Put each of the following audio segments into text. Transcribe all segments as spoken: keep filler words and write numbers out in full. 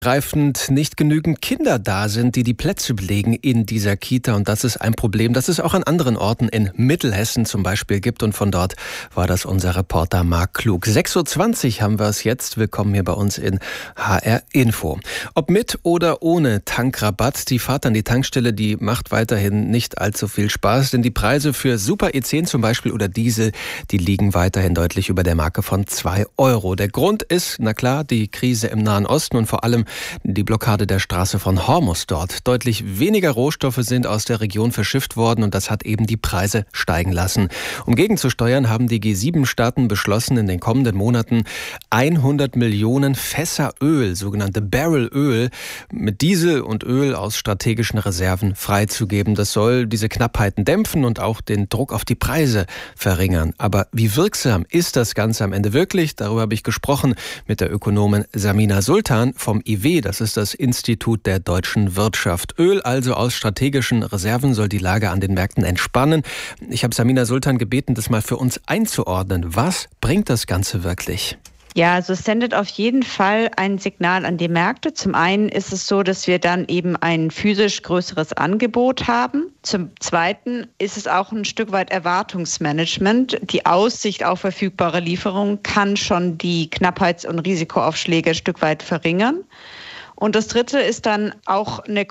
Greifend nicht genügend Kinder da sind, die die Plätze belegen in dieser Kita. Und das ist ein Problem, das es auch an anderen Orten in Mittelhessen zum Beispiel gibt. Und von dort war das unser Reporter Marc Klug. sechs Uhr zwanzig haben wir es jetzt. Willkommen hier bei uns in H R Info. Ob mit oder ohne Tankrabatt, die Fahrt an die Tankstelle, die macht weiterhin nicht allzu viel Spaß. Denn die Preise für Super E zehn zum Beispiel oder Diesel, die liegen weiterhin deutlich über der Marke von zwei Euro. Der Grund ist, na klar, die Krise im Nahen Osten und vor allem die Blockade der Straße von Hormuz dort. Deutlich weniger Rohstoffe sind aus der Region verschifft worden und das hat eben die Preise steigen lassen. Um gegenzusteuern, haben die G sieben Staaten beschlossen, in den kommenden Monaten hundert Millionen Fässer Öl, sogenannte Barrel Öl, mit Diesel und Öl aus strategischen Reserven freizugeben. Das soll diese Knappheiten dämpfen und auch den Druck auf die Preise verringern. Aber wie wirksam ist das Ganze am Ende wirklich? Darüber habe ich gesprochen mit der Ökonomin Samina Sultan vom I W. Das ist das Institut der deutschen Wirtschaft. Öl also aus strategischen Reserven soll die Lage an den Märkten entspannen. Ich habe Samina Sultan gebeten, das mal für uns einzuordnen. Was bringt das Ganze wirklich? Ja, also es sendet auf jeden Fall ein Signal an die Märkte. Zum einen ist es so, dass wir dann eben ein physisch größeres Angebot haben. Zum Zweiten ist es auch ein Stück weit Erwartungsmanagement. Die Aussicht auf verfügbare Lieferungen kann schon die Knappheits- und Risikoaufschläge ein Stück weit verringern. Und das Dritte ist dann auch eine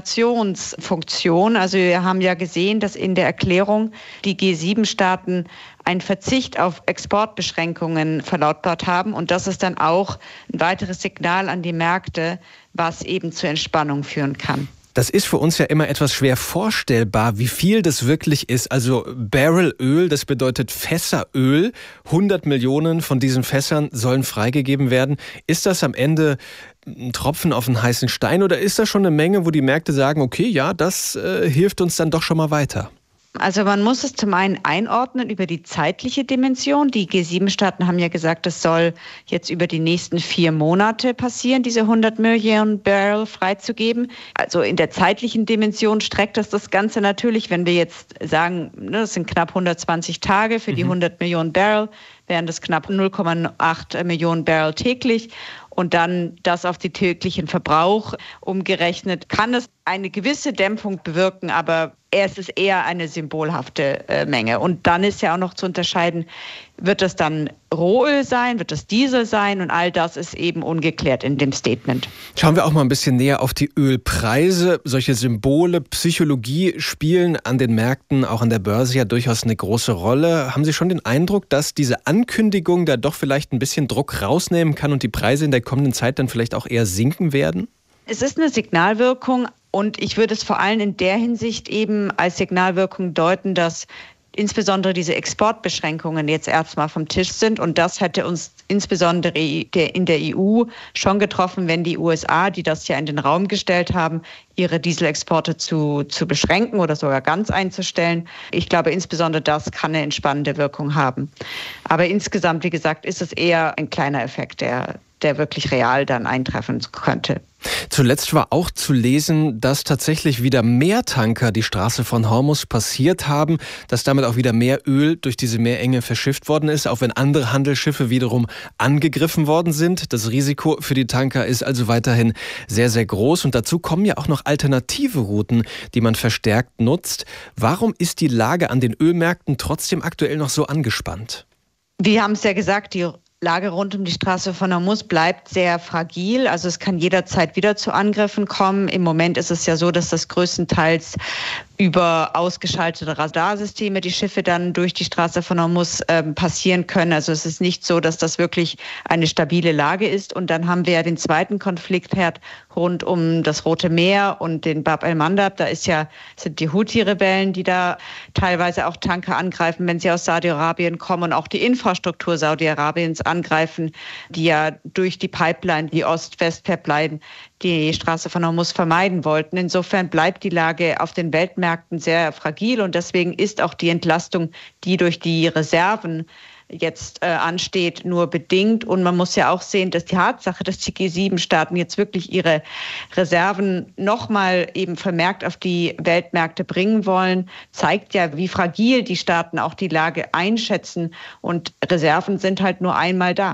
Koordinationsfunktion. Also wir haben ja gesehen, dass in der Erklärung die G sieben Staaten einen Verzicht auf Exportbeschränkungen verlautbart haben. Und das ist dann auch ein weiteres Signal an die Märkte, was eben zur Entspannung führen kann. Das ist für uns ja immer etwas schwer vorstellbar, wie viel das wirklich ist. Also Barrelöl, das bedeutet Fässeröl. hundert Millionen von diesen Fässern sollen freigegeben werden. Ist das am Ende ein Tropfen auf einen heißen Stein oder ist das schon eine Menge, wo die Märkte sagen, okay, ja, das äh, hilft uns dann doch schon mal weiter? Also man muss es zum einen einordnen über die zeitliche Dimension. Die G sieben Staaten haben ja gesagt, das soll jetzt über die nächsten vier Monate passieren, diese hundert Millionen Barrel freizugeben. Also in der zeitlichen Dimension streckt das das Ganze natürlich, wenn wir jetzt sagen, das sind knapp hundertzwanzig Tage für die hundert Millionen Barrel, wären das knapp null Komma acht Millionen Barrel täglich. Und dann das auf den täglichen Verbrauch umgerechnet, kann es eine gewisse Dämpfung bewirken, aber es ist eher eine symbolhafte äh, Menge. Und dann ist ja auch noch zu unterscheiden, wird das dann Rohöl sein, wird das Diesel sein und all das ist eben ungeklärt in dem Statement. Schauen wir auch mal ein bisschen näher auf die Ölpreise. Solche Symbole, Psychologie spielen an den Märkten, auch an der Börse ja durchaus eine große Rolle. Haben Sie schon den Eindruck, dass diese Ankündigung da doch vielleicht ein bisschen Druck rausnehmen kann und die Preise in der kommenden Zeit dann vielleicht auch eher sinken werden? Es ist eine Signalwirkung und ich würde es vor allem in der Hinsicht eben als Signalwirkung deuten, dass insbesondere diese Exportbeschränkungen jetzt erstmal vom Tisch sind. Und das hätte uns insbesondere in der E U schon getroffen, wenn die U S A, die das ja in den Raum gestellt haben, ihre Dieselexporte zu, zu beschränken oder sogar ganz einzustellen. Ich glaube, insbesondere das kann eine entspannende Wirkung haben. Aber insgesamt, wie gesagt, ist es eher ein kleiner Effekt, der, der wirklich real dann eintreffen könnte. Zuletzt war auch zu lesen, dass tatsächlich wieder mehr Tanker die Straße von Hormuz passiert haben, dass damit auch wieder mehr Öl durch diese Meerenge verschifft worden ist, auch wenn andere Handelsschiffe wiederum angegriffen worden sind. Das Risiko für die Tanker ist also weiterhin sehr, sehr groß. Und dazu kommen ja auch noch alternative Routen, die man verstärkt nutzt. Warum ist die Lage an den Ölmärkten trotzdem aktuell noch so angespannt? Wir haben es ja gesagt, die Lage rund um die Straße von Hormuz bleibt sehr fragil. Also es kann jederzeit wieder zu Angriffen kommen. Im Moment ist es ja so, dass das größtenteils über ausgeschaltete Radarsysteme die Schiffe dann durch die Straße von Hormuz äh, passieren können. Also es ist nicht so, dass das wirklich eine stabile Lage ist. Und dann haben wir ja den zweiten Konfliktherd rund um das Rote Meer und den Bab el-Mandab. Da ist ja, sind die Houthi-Rebellen, die da teilweise auch Tanker angreifen, wenn sie aus Saudi-Arabien kommen und auch die Infrastruktur Saudi-Arabiens angreifen, die ja durch die Pipeline, die Ost-West-Pipeline, die Straße von Hormuz vermeiden wollten. Insofern bleibt die Lage auf den Weltmärkten sehr fragil und deswegen ist auch die Entlastung, die durch die Reserven jetzt äh, ansteht, nur bedingt. Und man muss ja auch sehen, dass die Tatsache, dass die G sieben Staaten jetzt wirklich ihre Reserven nochmal eben vermerkt auf die Weltmärkte bringen wollen, zeigt ja, wie fragil die Staaten auch die Lage einschätzen. Und Reserven sind halt nur einmal da.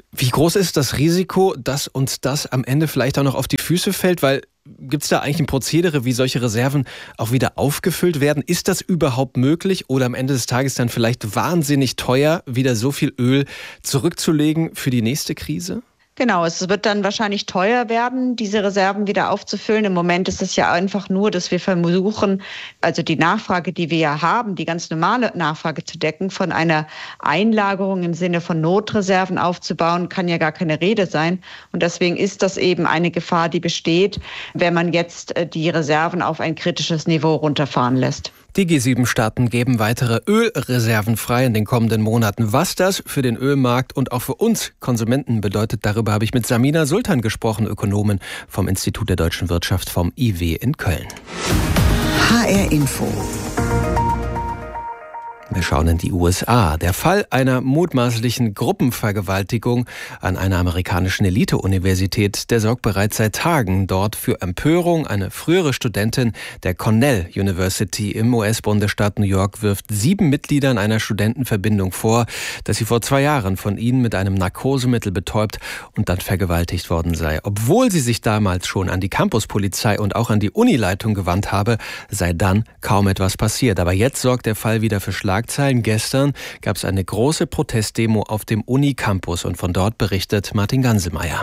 Wie groß ist das Risiko, dass uns das am Ende vielleicht auch noch auf die Füße fällt? Weil gibt es da eigentlich ein Prozedere, wie solche Reserven auch wieder aufgefüllt werden? Ist das überhaupt möglich oder am Ende des Tages dann vielleicht wahnsinnig teuer, wieder so viel Öl zurückzulegen für die nächste Krise? Genau, es wird dann wahrscheinlich teuer werden, diese Reserven wieder aufzufüllen. Im Moment ist es ja einfach nur, dass wir versuchen, also die Nachfrage, die wir ja haben, die ganz normale Nachfrage zu decken, von einer Einlagerung im Sinne von Notreserven aufzubauen, kann ja gar keine Rede sein. Und deswegen ist das eben eine Gefahr, die besteht, wenn man jetzt die Reserven auf ein kritisches Niveau runterfahren lässt. Die G sieben Staaten geben weitere Ölreserven frei in den kommenden Monaten. Was das für den Ölmarkt und auch für uns Konsumenten bedeutet, darüber habe ich mit Samina Sultan gesprochen, Ökonomin vom Institut der Deutschen Wirtschaft vom I W in Köln. H R Info. Wir schauen in die U S A. Der Fall einer mutmaßlichen Gruppenvergewaltigung an einer amerikanischen Elite-Universität, der sorgt bereits seit Tagen dort für Empörung. Eine frühere Studentin der Cornell University im U S-Bundesstaat New York wirft sieben Mitgliedern einer Studentenverbindung vor, dass sie vor zwei Jahren von ihnen mit einem Narkosemittel betäubt und dann vergewaltigt worden sei. Obwohl sie sich damals schon an die Campuspolizei und auch an die Unileitung gewandt habe, sei dann kaum etwas passiert. Aber jetzt sorgt der Fall wieder für Schlagzeilen. Gestern gab es eine große Protestdemo auf dem Unicampus und von dort berichtet Martin Ganselmeier.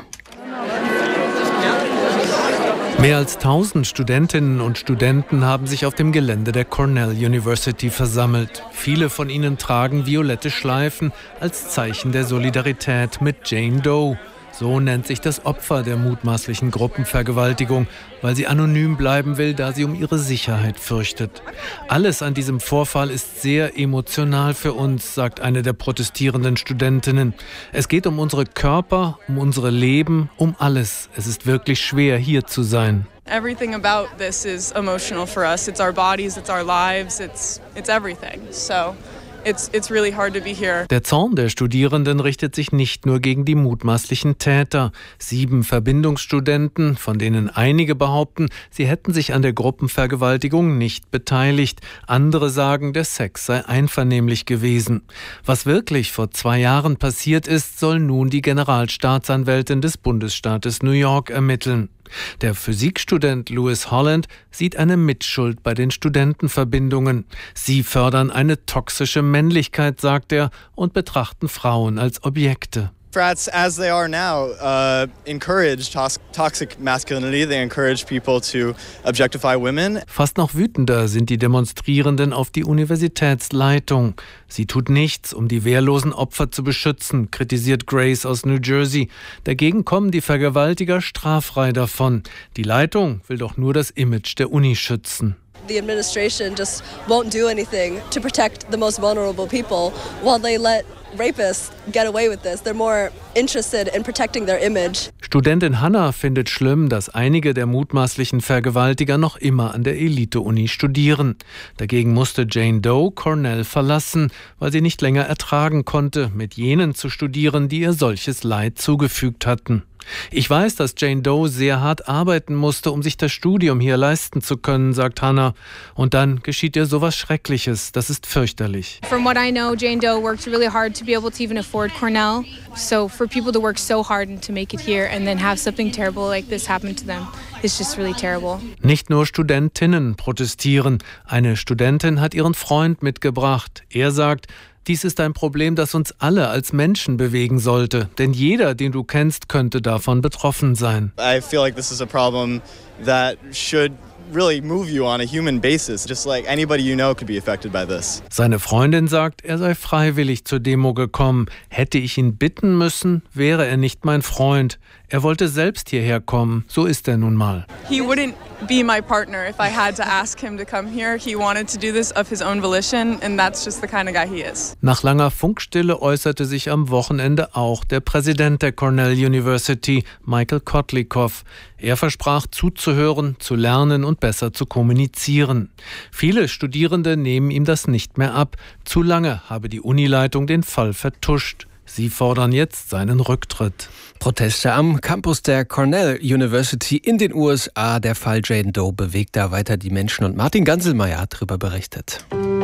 Mehr als tausend Studentinnen und Studenten haben sich auf dem Gelände der Cornell University versammelt. Viele von ihnen tragen violette Schleifen als Zeichen der Solidarität mit Jane Doe. So nennt sich das Opfer der mutmaßlichen Gruppenvergewaltigung, weil sie anonym bleiben will, da sie um ihre Sicherheit fürchtet. Alles an diesem Vorfall ist sehr emotional für uns, sagt eine der protestierenden Studentinnen. Es geht um unsere Körper, um unsere Leben, um alles. Es ist wirklich schwer, hier zu sein. Everything about this is emotional for us. It's our bodies, it's our lives, it's it's everything. So It's, it's really hard to be here. Der Zorn der Studierenden richtet sich nicht nur gegen die mutmaßlichen Täter. Sieben Verbindungsstudenten, von denen einige behaupten, sie hätten sich an der Gruppenvergewaltigung nicht beteiligt. Andere sagen, der Sex sei einvernehmlich gewesen. Was wirklich vor zwei Jahren passiert ist, soll nun die Generalstaatsanwältin des Bundesstaates New York ermitteln. Der Physikstudent Lewis Holland sieht eine Mitschuld bei den Studentenverbindungen. Sie fördern eine toxische Männlichkeit, sagt er, und betrachten Frauen als Objekte. Frats, as they are now, uh, encourage tos- toxic masculinity. They encourage people to objectify women. Fast noch wütender sind die Demonstrierenden auf die Universitätsleitung. Sie tut nichts, um die wehrlosen Opfer zu beschützen, kritisiert Grace aus New Jersey. Dagegen kommen die Vergewaltiger straffrei davon. Die Leitung will doch nur das Image der Uni schützen. The administration just won't do anything to protect the most vulnerable people while they let rapists get away with this. They're more interested in protecting their image. Studentin Hannah findet schlimm, dass einige der mutmaßlichen Vergewaltiger noch immer an der Elite-Uni studieren. Dagegen musste Jane Doe Cornell verlassen, weil sie nicht länger ertragen konnte, mit jenen zu studieren, die ihr solches Leid zugefügt hatten. Ich weiß, dass Jane Doe sehr hart arbeiten musste, um sich das Studium hier leisten zu können, sagt Hannah. Und dann geschieht ihr sowas Schreckliches. Das ist fürchterlich. From what I know, Jane Doe worked really hard to be able to even afford Cornell. So for people to work so hard and to make it here and then have something terrible like this happen to them, it's just really terrible. Nicht nur Studentinnen protestieren. Eine Studentin hat ihren Freund mitgebracht. Er sagt, dies ist ein Problem, das uns alle als Menschen bewegen sollte. Denn jeder, den du kennst, könnte davon betroffen sein. I feel like this is a problem that should really move you on a human basis. Just like anybody you know could be affected by this. Seine Freundin sagt, er sei freiwillig zur Demo gekommen. Hätte ich ihn bitten müssen, wäre er nicht mein Freund. Er wollte selbst hierher kommen. So ist er nun mal. He wouldn't be my partner if I had to ask him to come here. He wanted to do this of his own volition and that's just the kind of guy he is. Nach langer Funkstille äußerte sich am Wochenende auch der Präsident der Cornell University, Michael Kotlikoff. Er versprach zuzuhören, zu lernen und besser zu kommunizieren. Viele Studierende nehmen ihm das nicht mehr ab. Zu lange habe die Unileitung den Fall vertuscht. Sie fordern jetzt seinen Rücktritt. Proteste am Campus der Cornell University in den U S A. Der Fall Jane Doe bewegt da weiter die Menschen und Martin Ganselmeier hat darüber berichtet.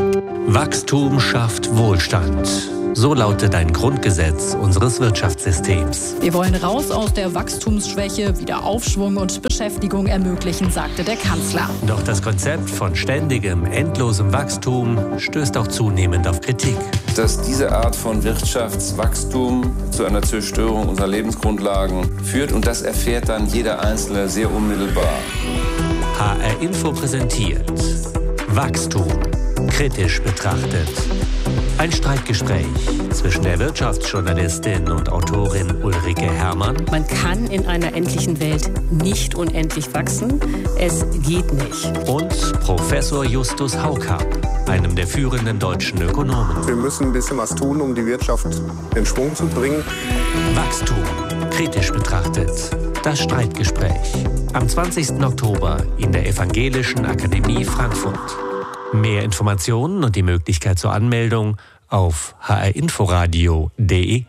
Wachstum schafft Wohlstand. So lautet ein Grundgesetz unseres Wirtschaftssystems. Wir wollen raus aus der Wachstumsschwäche, wieder Aufschwung und Beschäftigung ermöglichen, sagte der Kanzler. Doch das Konzept von ständigem, endlosem Wachstum stößt auch zunehmend auf Kritik. Dass diese Art von Wirtschaftswachstum zu einer Zerstörung unserer Lebensgrundlagen führt, und das erfährt dann jeder Einzelne sehr unmittelbar. H R Info präsentiert Wachstum kritisch betrachtet. Ein Streitgespräch zwischen der Wirtschaftsjournalistin und Autorin Ulrike Herrmann. Man kann in einer endlichen Welt nicht unendlich wachsen. Es geht nicht. Und Professor Justus Haukapp, einem der führenden deutschen Ökonomen. Wir müssen ein bisschen was tun, um die Wirtschaft in Schwung zu bringen. Wachstum kritisch betrachtet. Das Streitgespräch. Am zwanzigsten Oktober in der Evangelischen Akademie Frankfurt. Mehr Informationen und die Möglichkeit zur Anmeldung auf h r inforadio punkt d e.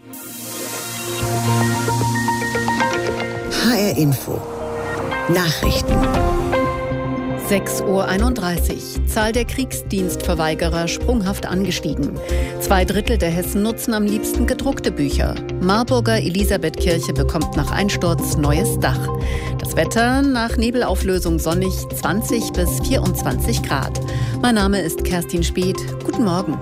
H R Info Nachrichten. sechs Uhr einunddreißig. Zahl der Kriegsdienstverweigerer sprunghaft angestiegen. Zwei Drittel der Hessen nutzen am liebsten gedruckte Bücher. Marburger Elisabethkirche bekommt nach Einsturz neues Dach. Das Wetter nach Nebelauflösung sonnig, zwanzig bis vierundzwanzig Grad. Mein Name ist Kerstin Speth. Guten Morgen.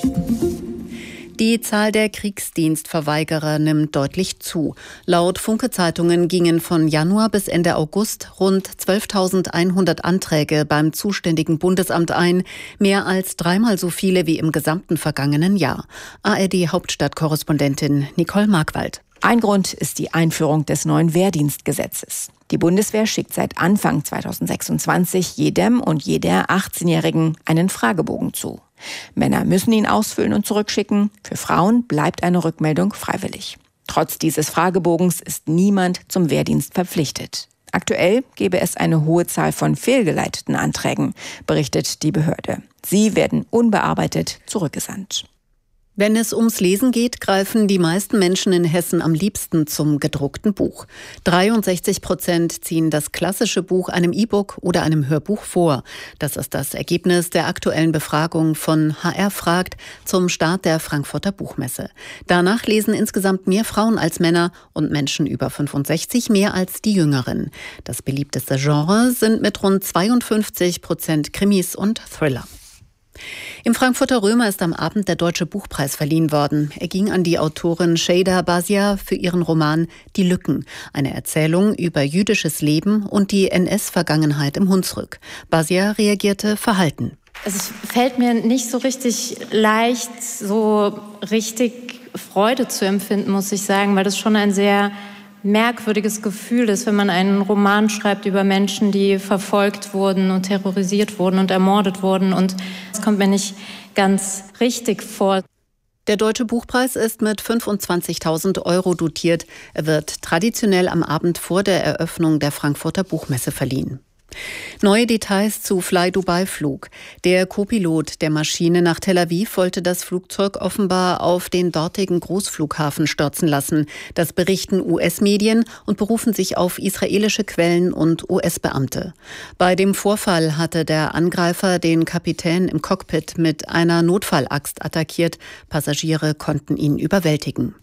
Die Zahl der Kriegsdienstverweigerer nimmt deutlich zu. Laut Funke-Zeitungen gingen von Januar bis Ende August rund zwölftausendeinhundert Anträge beim zuständigen Bundesamt ein, mehr als dreimal so viele wie im gesamten vergangenen Jahr. A R D-Hauptstadtkorrespondentin Nicole Markwald. Ein Grund ist die Einführung des neuen Wehrdienstgesetzes. Die Bundeswehr schickt seit Anfang zweitausendsechsundzwanzig jedem und jeder achtzehnjährigen einen Fragebogen zu. Männer müssen ihn ausfüllen und zurückschicken. Für Frauen bleibt eine Rückmeldung freiwillig. Trotz dieses Fragebogens ist niemand zum Wehrdienst verpflichtet. Aktuell gebe es eine hohe Zahl von fehlgeleiteten Anträgen, berichtet die Behörde. Sie werden unbearbeitet zurückgesandt. Wenn es ums Lesen geht, greifen die meisten Menschen in Hessen am liebsten zum gedruckten Buch. dreiundsechzig Prozent ziehen das klassische Buch einem E-Book oder einem Hörbuch vor. Das ist das Ergebnis der aktuellen Befragung von H R fragt zum Start der Frankfurter Buchmesse. Danach lesen insgesamt mehr Frauen als Männer und Menschen über fünfundsechzig mehr als die Jüngeren. Das beliebteste Genre sind mit rund zweiundfünfzig Prozent Krimis und Thriller. Im Frankfurter Römer ist am Abend der Deutsche Buchpreis verliehen worden. Er ging an die Autorin Şeyda Bazia für ihren Roman Die Lücken, eine Erzählung über jüdisches Leben und die N S-Vergangenheit im Hunsrück. Bazia reagierte verhalten. Es fällt mir nicht so richtig leicht, so richtig Freude zu empfinden, muss ich sagen, weil das schon ein sehr merkwürdiges Gefühl ist, wenn man einen Roman schreibt über Menschen, die verfolgt wurden und terrorisiert wurden und ermordet wurden. Und das kommt mir nicht ganz richtig vor. Der Deutsche Buchpreis ist mit fünfundzwanzigtausend Euro dotiert. Er wird traditionell am Abend vor der Eröffnung der Frankfurter Buchmesse verliehen. Neue Details zu Fly-Dubai-Flug. Der Co-Pilot der Maschine nach Tel Aviv wollte das Flugzeug offenbar auf den dortigen Großflughafen stürzen lassen. Das berichten U S-Medien und berufen sich auf israelische Quellen und U S-Beamte. Bei dem Vorfall hatte der Angreifer den Kapitän im Cockpit mit einer Notfallaxt attackiert. Passagiere konnten ihn überwältigen.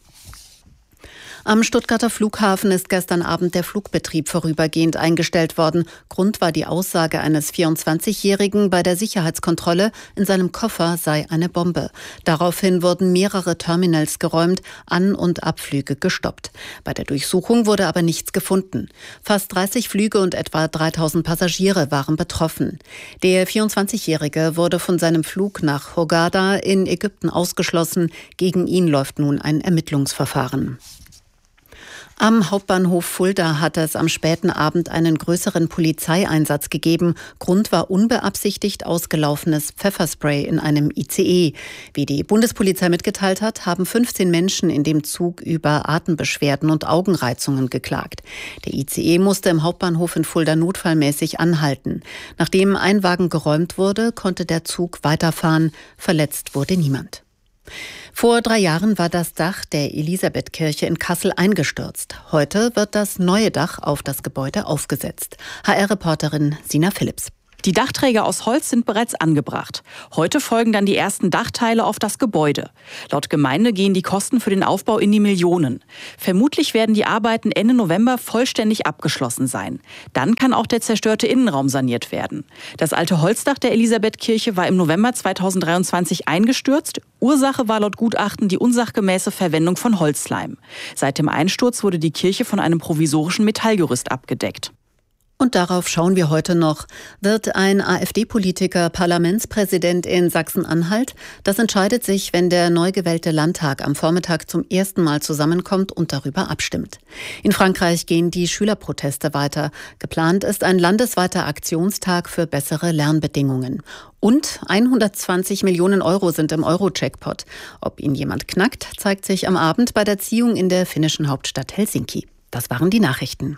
Am Stuttgarter Flughafen ist gestern Abend der Flugbetrieb vorübergehend eingestellt worden. Grund war die Aussage eines vierundzwanzigjährigen bei der Sicherheitskontrolle, in seinem Koffer sei eine Bombe. Daraufhin wurden mehrere Terminals geräumt, An- und Abflüge gestoppt. Bei der Durchsuchung wurde aber nichts gefunden. Fast dreißig Flüge und etwa dreitausend Passagiere waren betroffen. Der vierundzwanzigjährige wurde von seinem Flug nach Hurghada in Ägypten ausgeschlossen. Gegen ihn läuft nun ein Ermittlungsverfahren. Am Hauptbahnhof Fulda hat es am späten Abend einen größeren Polizeieinsatz gegeben. Grund war unbeabsichtigt ausgelaufenes Pfefferspray in einem I C E. Wie die Bundespolizei mitgeteilt hat, haben fünfzehn Menschen in dem Zug über Atembeschwerden und Augenreizungen geklagt. Der I C E musste im Hauptbahnhof in Fulda notfallmäßig anhalten. Nachdem ein Wagen geräumt wurde, konnte der Zug weiterfahren. Verletzt wurde niemand. Vor drei Jahren war das Dach der Elisabethkirche in Kassel eingestürzt. Heute wird das neue Dach auf das Gebäude aufgesetzt. H R-Reporterin Sina Philipps. Die Dachträger aus Holz sind bereits angebracht. Heute folgen dann die ersten Dachteile auf das Gebäude. Laut Gemeinde gehen die Kosten für den Aufbau in die Millionen. Vermutlich werden die Arbeiten Ende November vollständig abgeschlossen sein. Dann kann auch der zerstörte Innenraum saniert werden. Das alte Holzdach der Elisabethkirche war im November zweitausenddreiundzwanzig eingestürzt. Ursache war laut Gutachten die unsachgemäße Verwendung von Holzleim. Seit dem Einsturz wurde die Kirche von einem provisorischen Metallgerüst abgedeckt. Und darauf schauen wir heute noch. Wird ein AfD-Politiker Parlamentspräsident in Sachsen-Anhalt? Das entscheidet sich, wenn der neu gewählte Landtag am Vormittag zum ersten Mal zusammenkommt und darüber abstimmt. In Frankreich gehen die Schülerproteste weiter. Geplant ist ein landesweiter Aktionstag für bessere Lernbedingungen. Und hundertzwanzig Millionen Euro sind im Euro-Jackpot. Ob ihn jemand knackt, zeigt sich am Abend bei der Ziehung in der finnischen Hauptstadt Helsinki. Das waren die Nachrichten.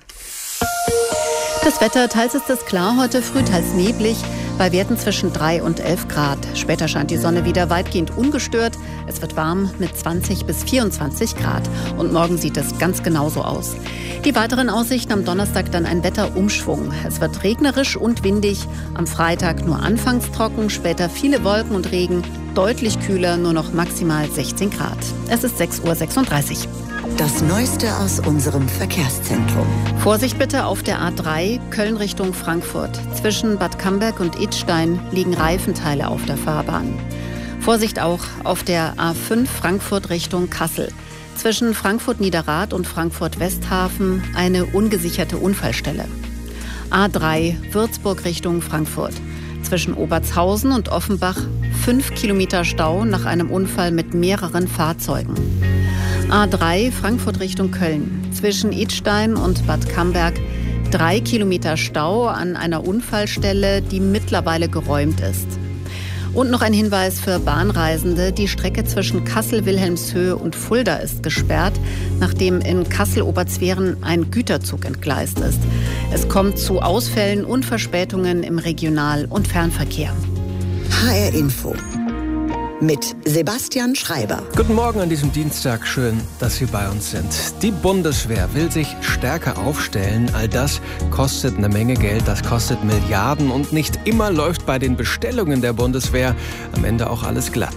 Das Wetter, teils ist es klar, heute früh teils neblig, bei Werten zwischen drei und elf Grad. Später scheint die Sonne wieder weitgehend ungestört. Es wird warm mit zwanzig bis vierundzwanzig Grad. Und morgen sieht es ganz genauso aus. Die weiteren Aussichten am Donnerstag dann ein Wetterumschwung. Es wird regnerisch und windig. Am Freitag nur anfangs trocken, später viele Wolken und Regen. Deutlich kühler, nur noch maximal sechzehn Grad. Es ist sechs Uhr sechsunddreißig. Das Neueste aus unserem Verkehrszentrum. Vorsicht bitte auf der A drei, Köln Richtung Frankfurt. Zwischen Bad Camberg und Idstein liegen Reifenteile auf der Fahrbahn. Vorsicht auch auf der A fünf, Frankfurt Richtung Kassel. Zwischen Frankfurt-Niederrad und Frankfurt-Westhafen eine ungesicherte Unfallstelle. A drei, Würzburg Richtung Frankfurt. Zwischen Obertshausen und Offenbach fünf Kilometer Stau nach einem Unfall mit mehreren Fahrzeugen. A drei, Frankfurt Richtung Köln. Zwischen Idstein und Bad Camberg drei Kilometer Stau an einer Unfallstelle, die mittlerweile geräumt ist. Und noch ein Hinweis für Bahnreisende. Die Strecke zwischen Kassel-Wilhelmshöhe und Fulda ist gesperrt, nachdem in Kassel-Oberzweren ein Güterzug entgleist ist. Es kommt zu Ausfällen und Verspätungen im Regional- und Fernverkehr. H R Info mit Sebastian Schreiber. Guten Morgen an diesem Dienstag. Schön, dass Sie bei uns sind. Die Bundeswehr will sich stärker aufstellen. All das kostet eine Menge Geld. Das kostet Milliarden. Und nicht immer läuft bei den Bestellungen der Bundeswehr am Ende auch alles glatt.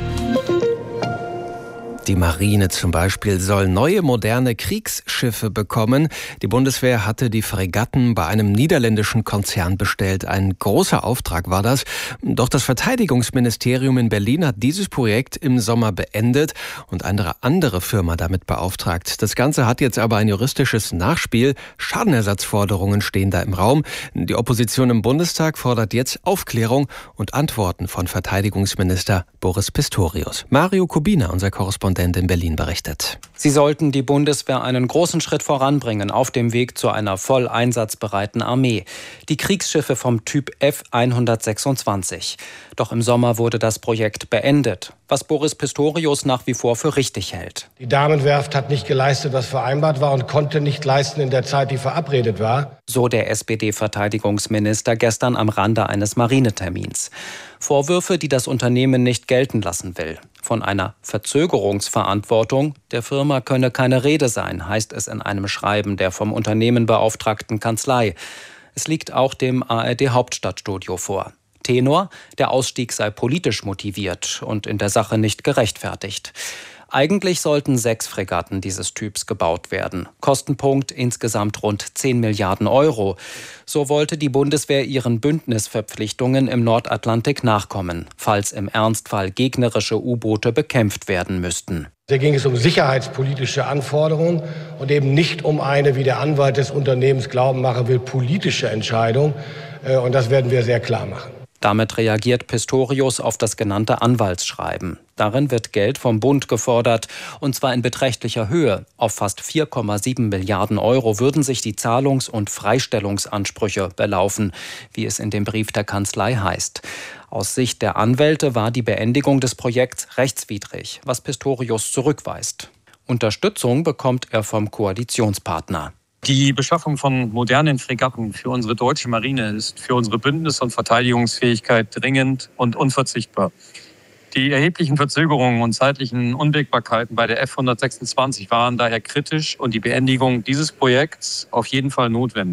Die Marine zum Beispiel soll neue moderne Kriegsschiffe bekommen. Die Bundeswehr hatte die Fregatten bei einem niederländischen Konzern bestellt. Ein großer Auftrag war das. Doch das Verteidigungsministerium in Berlin hat dieses Projekt im Sommer beendet und eine andere Firma damit beauftragt. Das Ganze hat jetzt aber ein juristisches Nachspiel. Schadenersatzforderungen stehen da im Raum. Die Opposition im Bundestag fordert jetzt Aufklärung und Antworten von Verteidigungsminister Boris Pistorius. Mario Kubina, unser Korrespondent in Berlin, berichtet. Sie sollten die Bundeswehr einen großen Schritt voranbringen auf dem Weg zu einer voll einsatzbereiten Armee. Die Kriegsschiffe vom Typ F hundertsechsundzwanzig. Doch im Sommer wurde das Projekt beendet, was Boris Pistorius nach wie vor für richtig hält. Die Damenwerft hat nicht geleistet, was vereinbart war und konnte nicht leisten in der Zeit, die verabredet war. So der S P D-Verteidigungsminister gestern am Rande eines Marinetermins. Vorwürfe, die das Unternehmen nicht gelten lassen will. Von einer Verzögerungsverantwortung der Firma könne keine Rede sein, heißt es in einem Schreiben der vom Unternehmen beauftragten Kanzlei. Es liegt auch dem A R D-Hauptstadtstudio vor. Tenor: Der Ausstieg sei politisch motiviert und in der Sache nicht gerechtfertigt. Eigentlich sollten sechs Fregatten dieses Typs gebaut werden. Kostenpunkt insgesamt rund zehn Milliarden Euro. So wollte die Bundeswehr ihren Bündnisverpflichtungen im Nordatlantik nachkommen, falls im Ernstfall gegnerische U-Boote bekämpft werden müssten. Hier ging es um sicherheitspolitische Anforderungen und eben nicht um eine, wie der Anwalt des Unternehmens glauben machen will, politische Entscheidung. Und das werden wir sehr klar machen. Damit reagiert Pistorius auf das genannte Anwaltsschreiben. Darin wird Geld vom Bund gefordert, und zwar in beträchtlicher Höhe. Auf fast vier Komma sieben Milliarden Euro würden sich die Zahlungs- und Freistellungsansprüche belaufen, wie es in dem Brief der Kanzlei heißt. Aus Sicht der Anwälte war die Beendigung des Projekts rechtswidrig, was Pistorius zurückweist. Unterstützung bekommt er vom Koalitionspartner. Die Beschaffung von modernen Fregatten für unsere deutsche Marine ist für unsere Bündnis- und Verteidigungsfähigkeit dringend und unverzichtbar. Die erheblichen Verzögerungen und zeitlichen Unwägbarkeiten bei der F hundertsechsundzwanzig waren daher kritisch und die Beendigung dieses Projekts auf jeden Fall notwendig.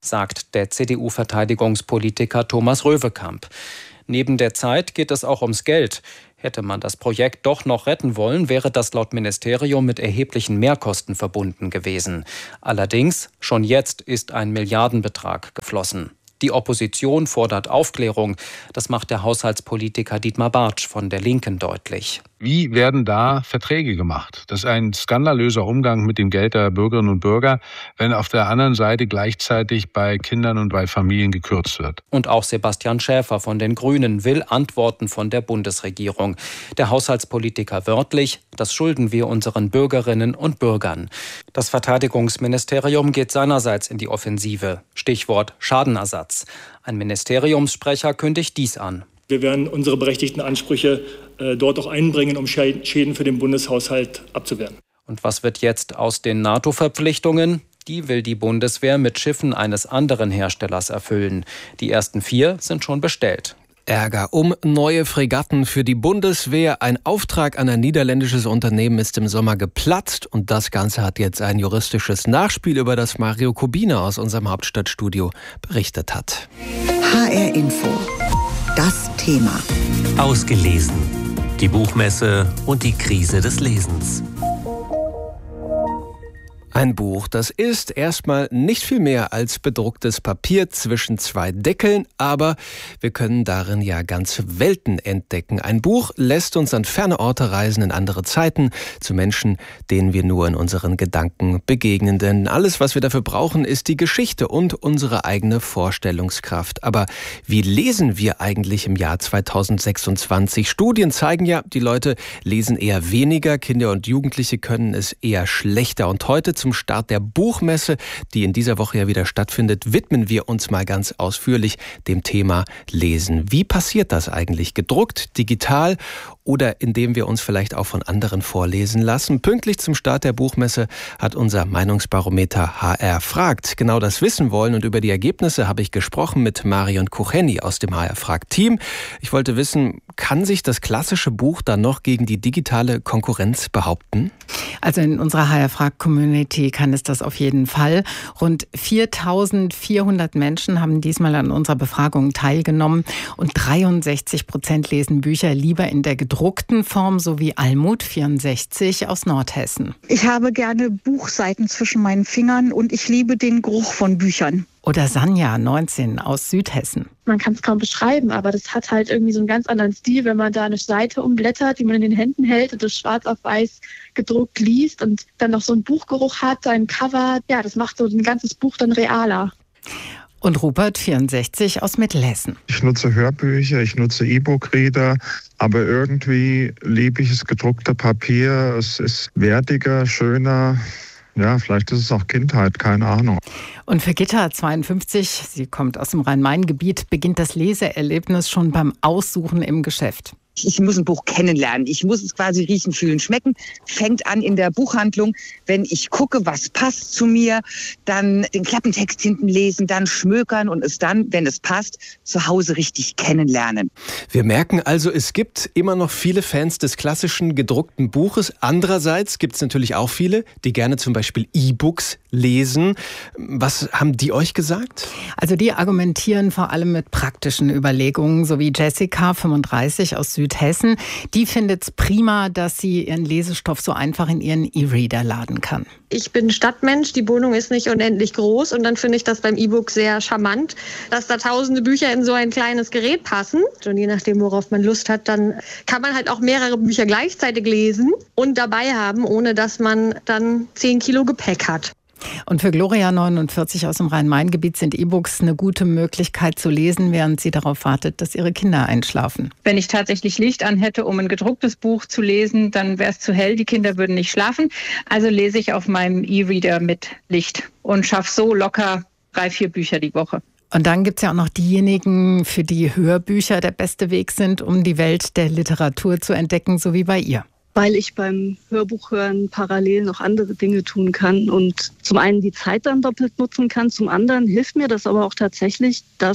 sagt der C D U-Verteidigungspolitiker Thomas Röwekamp. Neben der Zeit geht es auch ums Geld. Hätte man das Projekt doch noch retten wollen, wäre das laut Ministerium mit erheblichen Mehrkosten verbunden gewesen. Allerdings, schon jetzt ist ein Milliardenbetrag geflossen. Die Opposition fordert Aufklärung. Das macht der Haushaltspolitiker Dietmar Bartsch von der Linken deutlich. Wie werden da Verträge gemacht? Das ist ein skandalöser Umgang mit dem Geld der Bürgerinnen und Bürger, wenn auf der anderen Seite gleichzeitig bei Kindern und bei Familien gekürzt wird. Und auch Sebastian Schäfer von den Grünen will Antworten von der Bundesregierung. Der Haushaltspolitiker wörtlich: Das schulden wir unseren Bürgerinnen und Bürgern. Das Verteidigungsministerium geht seinerseits in die Offensive. Stichwort Schadenersatz. Ein Ministeriumssprecher kündigt dies an. Wir werden unsere berechtigten Ansprüche äh, dort auch einbringen, um Schäden für den Bundeshaushalt abzuwehren. Und was wird jetzt aus den NATO-Verpflichtungen? Die will die Bundeswehr mit Schiffen eines anderen Herstellers erfüllen. Die ersten vier sind schon bestellt. Ärger um neue Fregatten für die Bundeswehr. Ein Auftrag an ein niederländisches Unternehmen ist im Sommer geplatzt. Und das Ganze hat jetzt ein juristisches Nachspiel, über das Mario Kubina aus unserem Hauptstadtstudio berichtet hat. H R Info. Das Thema. Ausgelesen. Die Buchmesse und die Krise des Lesens. Ein Buch, das ist erstmal nicht viel mehr als bedrucktes Papier zwischen zwei Deckeln, aber wir können darin ja ganze Welten entdecken. Ein Buch lässt uns an ferne Orte reisen, in andere Zeiten, zu Menschen, denen wir nur in unseren Gedanken begegnen. Denn alles, was wir dafür brauchen, ist die Geschichte und unsere eigene Vorstellungskraft. Aber wie lesen wir eigentlich im Jahr zweitausendsechsundzwanzig? Studien zeigen ja, die Leute lesen eher weniger, Kinder und Jugendliche können es eher schlechter. Und heute zum Start der Buchmesse, die in dieser Woche ja wieder stattfindet, widmen wir uns mal ganz ausführlich dem Thema Lesen. Wie passiert das eigentlich? Gedruckt, digital oder indem wir uns vielleicht auch von anderen vorlesen lassen? Pünktlich zum Start der Buchmesse hat unser Meinungsbarometer H R fragt genau das wissen wollen, und über die Ergebnisse habe ich gesprochen mit Marion Kucheni aus dem H R fragt Team. Ich wollte wissen, kann sich das klassische Buch dann noch gegen die digitale Konkurrenz behaupten? Also in unserer H R fragt Community kann es das auf jeden Fall. Rund viertausendvierhundert Menschen haben diesmal an unserer Befragung teilgenommen und dreiundsechzig Prozent lesen Bücher lieber in der gedruckten Form, sowie Almut vierundsechzig aus Nordhessen. Ich habe gerne Buchseiten zwischen meinen Fingern und ich liebe den Geruch von Büchern. Oder Sanja, neunzehn, aus Südhessen. Man kann es kaum beschreiben, aber das hat halt irgendwie so einen ganz anderen Stil, wenn man da eine Seite umblättert, die man in den Händen hält und das schwarz auf weiß gedruckt liest und dann noch so einen Buchgeruch hat, ein Cover. Ja, das macht so ein ganzes Buch dann realer. Und Rupert, vierundsechzig, aus Mittelhessen. Ich nutze Hörbücher, ich nutze E-Book-Reader, aber irgendwie liebe ich das gedruckte Papier. Es ist wertiger, schöner. Ja, vielleicht ist es auch Kindheit, keine Ahnung. Und für Gitta, zweiundfünfzig, sie kommt aus dem Rhein-Main-Gebiet, beginnt das Leseerlebnis schon beim Aussuchen im Geschäft. Ich muss ein Buch kennenlernen. Ich muss es quasi riechen, fühlen, schmecken. Fängt an in der Buchhandlung, wenn ich gucke, was passt zu mir, dann den Klappentext hinten lesen, dann schmökern und es dann, wenn es passt, zu Hause richtig kennenlernen. Wir merken also, es gibt immer noch viele Fans des klassischen gedruckten Buches. Andererseits gibt es natürlich auch viele, die gerne zum Beispiel E-Books lesen. Was haben die euch gesagt? Also die argumentieren vor allem mit praktischen Überlegungen, so wie Jessica, fünfunddreißig, aus Südhessen. Die findet es prima, dass sie ihren Lesestoff so einfach in ihren E-Reader laden kann. Ich bin Stadtmensch, die Wohnung ist nicht unendlich groß und dann finde ich das beim E-Book sehr charmant, dass da tausende Bücher in so ein kleines Gerät passen. Und je nachdem, worauf man Lust hat, dann kann man halt auch mehrere Bücher gleichzeitig lesen und dabei haben, ohne dass man dann zehn Kilo Gepäck hat. Und für Gloria, neunundvierzig, aus dem Rhein-Main-Gebiet sind E-Books eine gute Möglichkeit zu lesen, während sie darauf wartet, dass ihre Kinder einschlafen. Wenn ich tatsächlich Licht an hätte, um ein gedrucktes Buch zu lesen, dann wäre es zu hell, die Kinder würden nicht schlafen. Also lese ich auf meinem E-Reader mit Licht und schaffe so locker drei, vier Bücher die Woche. Und dann gibt es ja auch noch diejenigen, für die Hörbücher der beste Weg sind, um die Welt der Literatur zu entdecken, so wie bei ihr. Weil ich beim Hörbuchhören parallel noch andere Dinge tun kann und zum einen die Zeit dann doppelt nutzen kann, zum anderen hilft mir das aber auch tatsächlich, dass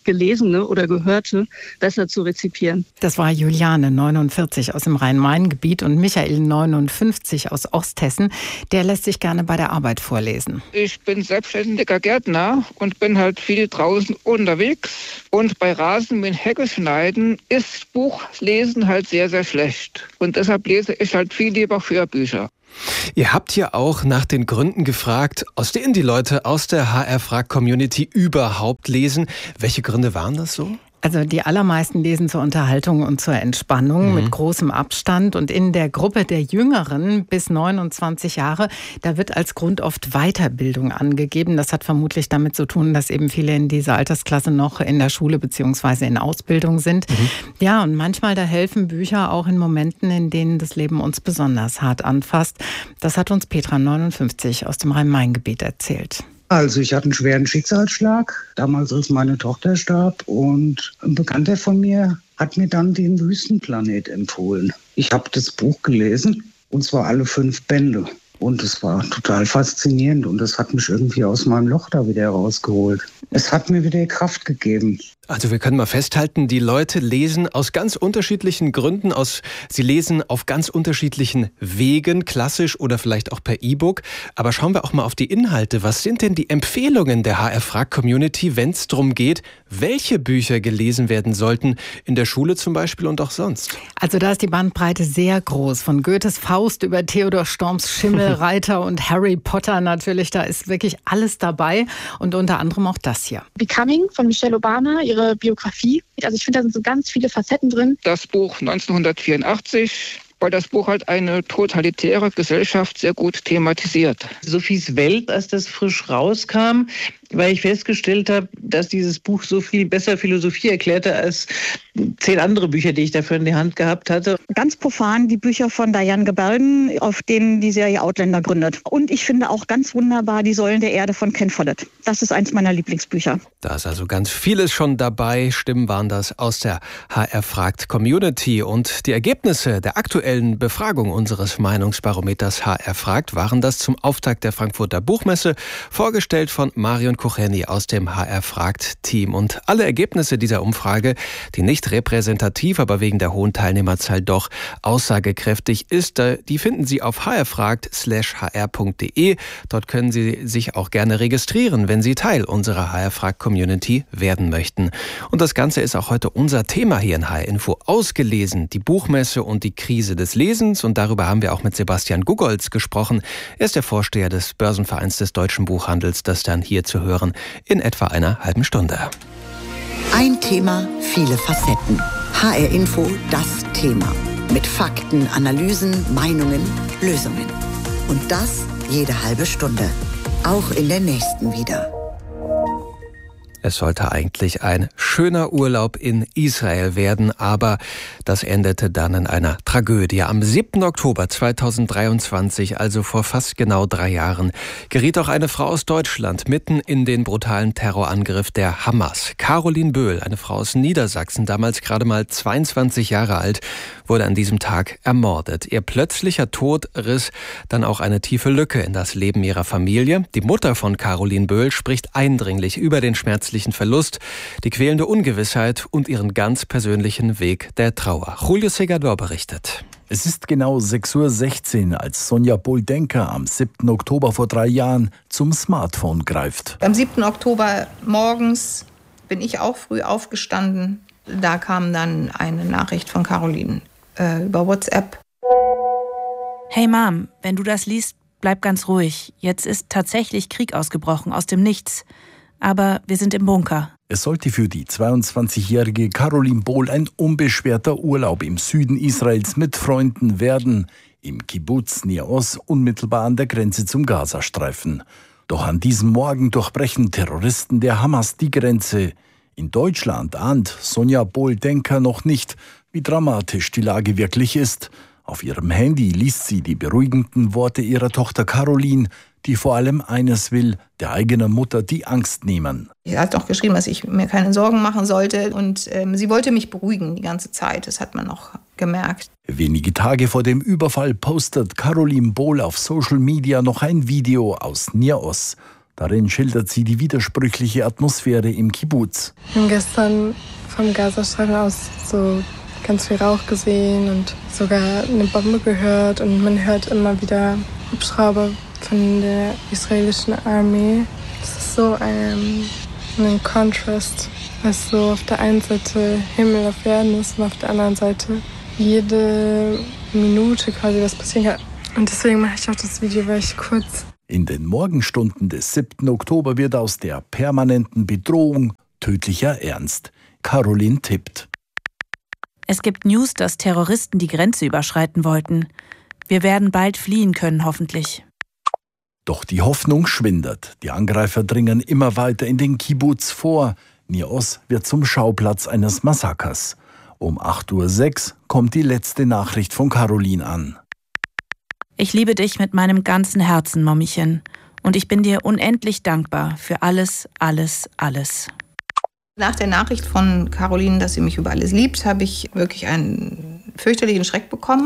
Gelesene oder Gehörte besser zu rezipieren. Das war Juliane, neunundvierzig, aus dem Rhein-Main-Gebiet und Michael, neunundfünfzig, aus Osthessen. Der lässt sich gerne bei der Arbeit vorlesen. Ich bin selbstständiger Gärtner und bin halt viel draußen unterwegs. Und bei Rasenmähen, Hecke schneiden ist Buchlesen halt sehr, sehr schlecht. Und deshalb lese ich halt viel lieber Hörbücher. Ihr habt ja auch nach den Gründen gefragt, aus denen die Leute aus der H R-Frag-Community überhaupt lesen. Welche Gründe waren das so? Also die allermeisten lesen zur Unterhaltung und zur Entspannung mhm. mit großem Abstand. Und in der Gruppe der Jüngeren bis neunundzwanzig Jahre, da wird als Grund oft Weiterbildung angegeben. Das hat vermutlich damit zu tun, dass eben viele in dieser Altersklasse noch in der Schule bzw. in Ausbildung sind. Mhm. Ja, und manchmal da helfen Bücher auch in Momenten, in denen das Leben uns besonders hart anfasst. Das hat uns Petra, neunundfünfzig, aus dem Rhein-Main-Gebiet erzählt. Also ich hatte einen schweren Schicksalsschlag, damals als meine Tochter starb, und ein Bekannter von mir hat mir dann den Wüstenplanet empfohlen. Ich habe das Buch gelesen, und zwar alle fünf Bände. Und es war total faszinierend und es hat mich irgendwie aus meinem Loch da wieder rausgeholt. Es hat mir wieder Kraft gegeben. Also wir können mal festhalten, die Leute lesen aus ganz unterschiedlichen Gründen. Aus, sie lesen auf ganz unterschiedlichen Wegen, klassisch oder vielleicht auch per E-Book. Aber schauen wir auch mal auf die Inhalte. Was sind denn die Empfehlungen der H R-Frag-Community, wenn es darum geht, welche Bücher gelesen werden sollten, in der Schule zum Beispiel und auch sonst? Also da ist die Bandbreite sehr groß. Von Goethes Faust über Theodor Storms Schimmelreiter und Harry Potter natürlich. Da ist wirklich alles dabei und unter anderem auch das hier. Becoming von Michelle Obama, ihre Biografie. Also ich finde, da sind so ganz viele Facetten drin. Das Buch neunzehnhundertvierundachtzig, weil das Buch halt eine totalitäre Gesellschaft sehr gut thematisiert. Sophies Welt, als das frisch rauskam, weil ich festgestellt habe, dass dieses Buch so viel besser Philosophie erklärte als zehn andere Bücher, die ich dafür in die Hand gehabt hatte. Ganz profan die Bücher von Diane Gabaldon, auf denen die Serie Outlander gründet. Und ich finde auch ganz wunderbar die Säulen der Erde von Ken Follett. Das ist eins meiner Lieblingsbücher. Da ist also ganz vieles schon dabei. Stimmen waren das aus der H R-Fragt-Community. Und die Ergebnisse der aktuellen Befragung unseres Meinungsbarometers H R-Fragt waren das zum Auftakt der Frankfurter Buchmesse, vorgestellt von Marion Kucheni aus dem H R-Fragt-Team. Und alle Ergebnisse dieser Umfrage, die nicht repräsentativ, aber wegen der hohen Teilnehmerzahl doch aussagekräftig ist, die finden Sie auf hrfragt slash hr punkt de. Dort können Sie sich auch gerne registrieren, wenn Sie Teil unserer H R-Fragt-Community werden möchten. Und das Ganze ist auch heute unser Thema hier in H R-Info. Ausgelesen, die Buchmesse und die Krise des Lesens. Und darüber haben wir auch mit Sebastian Gugolz gesprochen. Er ist der Vorsteher des Börsenvereins des Deutschen Buchhandels. Das dann hier zu hören in etwa einer halben Stunde. Ein Thema, viele Facetten. H R-Info, das Thema. Mit Fakten, Analysen, Meinungen, Lösungen. Und das jede halbe Stunde. Auch in der nächsten wieder. Es sollte eigentlich ein schöner Urlaub in Israel werden, aber das endete dann in einer Tragödie. Am siebten Oktober zweitausenddreiundzwanzig, also vor fast genau drei Jahren, geriet auch eine Frau aus Deutschland mitten in den brutalen Terrorangriff der Hamas. Caroline Böhl, eine Frau aus Niedersachsen, damals gerade mal zweiundzwanzig Jahre alt, wurde an diesem Tag ermordet. Ihr plötzlicher Tod riss dann auch eine tiefe Lücke in das Leben ihrer Familie. Die Mutter von Caroline Böhl spricht eindringlich über den schmerzlichen Verlust, die quälende Ungewissheit und ihren ganz persönlichen Weg der Trauer. Julio Segador berichtet. Es ist genau sechs Uhr sechzehn, als Sonja Bohl-Denker am siebten Oktober vor drei Jahren zum Smartphone greift. Am siebten Oktober morgens bin ich auch früh aufgestanden. Da kam dann eine Nachricht von Caroline äh, über WhatsApp. Hey Mom, wenn du das liest, bleib ganz ruhig. Jetzt ist tatsächlich Krieg ausgebrochen, aus dem Nichts. Aber wir sind im Bunker. Es sollte für die zweiundzwanzigjährige Caroline Böhl ein unbeschwerter Urlaub im Süden Israels mit Freunden werden, im Kibbuz Nir Oz, unmittelbar an der Grenze zum Gazastreifen. Doch an diesem Morgen durchbrechen Terroristen der Hamas die Grenze. In Deutschland ahnt Sonja Bohl-Denker noch nicht, wie dramatisch die Lage wirklich ist. Auf ihrem Handy liest sie die beruhigenden Worte ihrer Tochter Caroline, die vor allem eines will, der eigenen Mutter die Angst nehmen. Sie hat auch geschrieben, dass ich mir keine Sorgen machen sollte und ähm, sie wollte mich beruhigen die ganze Zeit, das hat man auch gemerkt. Wenige Tage vor dem Überfall postet Caroline Böhl auf Social Media noch ein Video aus Nir Oz. Darin schildert sie die widersprüchliche Atmosphäre im Kibbuz. Wir haben gestern vom Gazastreifen aus so ganz viel Rauch gesehen und sogar eine Bombe gehört. Und man hört immer wieder Hubschrauber von der israelischen Armee. Das ist so ein, ein Kontrast, was so auf der einen Seite Himmel auf Erden ist und auf der anderen Seite jede Minute quasi was passieren kann. Und deswegen mache ich auch das Video, weil ich kurz... In den Morgenstunden des siebten Oktober wird aus der permanenten Bedrohung tödlicher Ernst. Caroline tippt. Es gibt News, dass Terroristen die Grenze überschreiten wollten. Wir werden bald fliehen können, hoffentlich. Doch die Hoffnung schwindet. Die Angreifer dringen immer weiter in den Kibbuz vor. Nir Oz wird zum Schauplatz eines Massakers. Um acht Uhr sechs kommt die letzte Nachricht von Caroline an. Ich liebe dich mit meinem ganzen Herzen, Mommychen. Und ich bin dir unendlich dankbar für alles, alles, alles. Nach der Nachricht von Caroline, dass sie mich über alles liebt, habe ich wirklich einen fürchterlichen Schreck bekommen,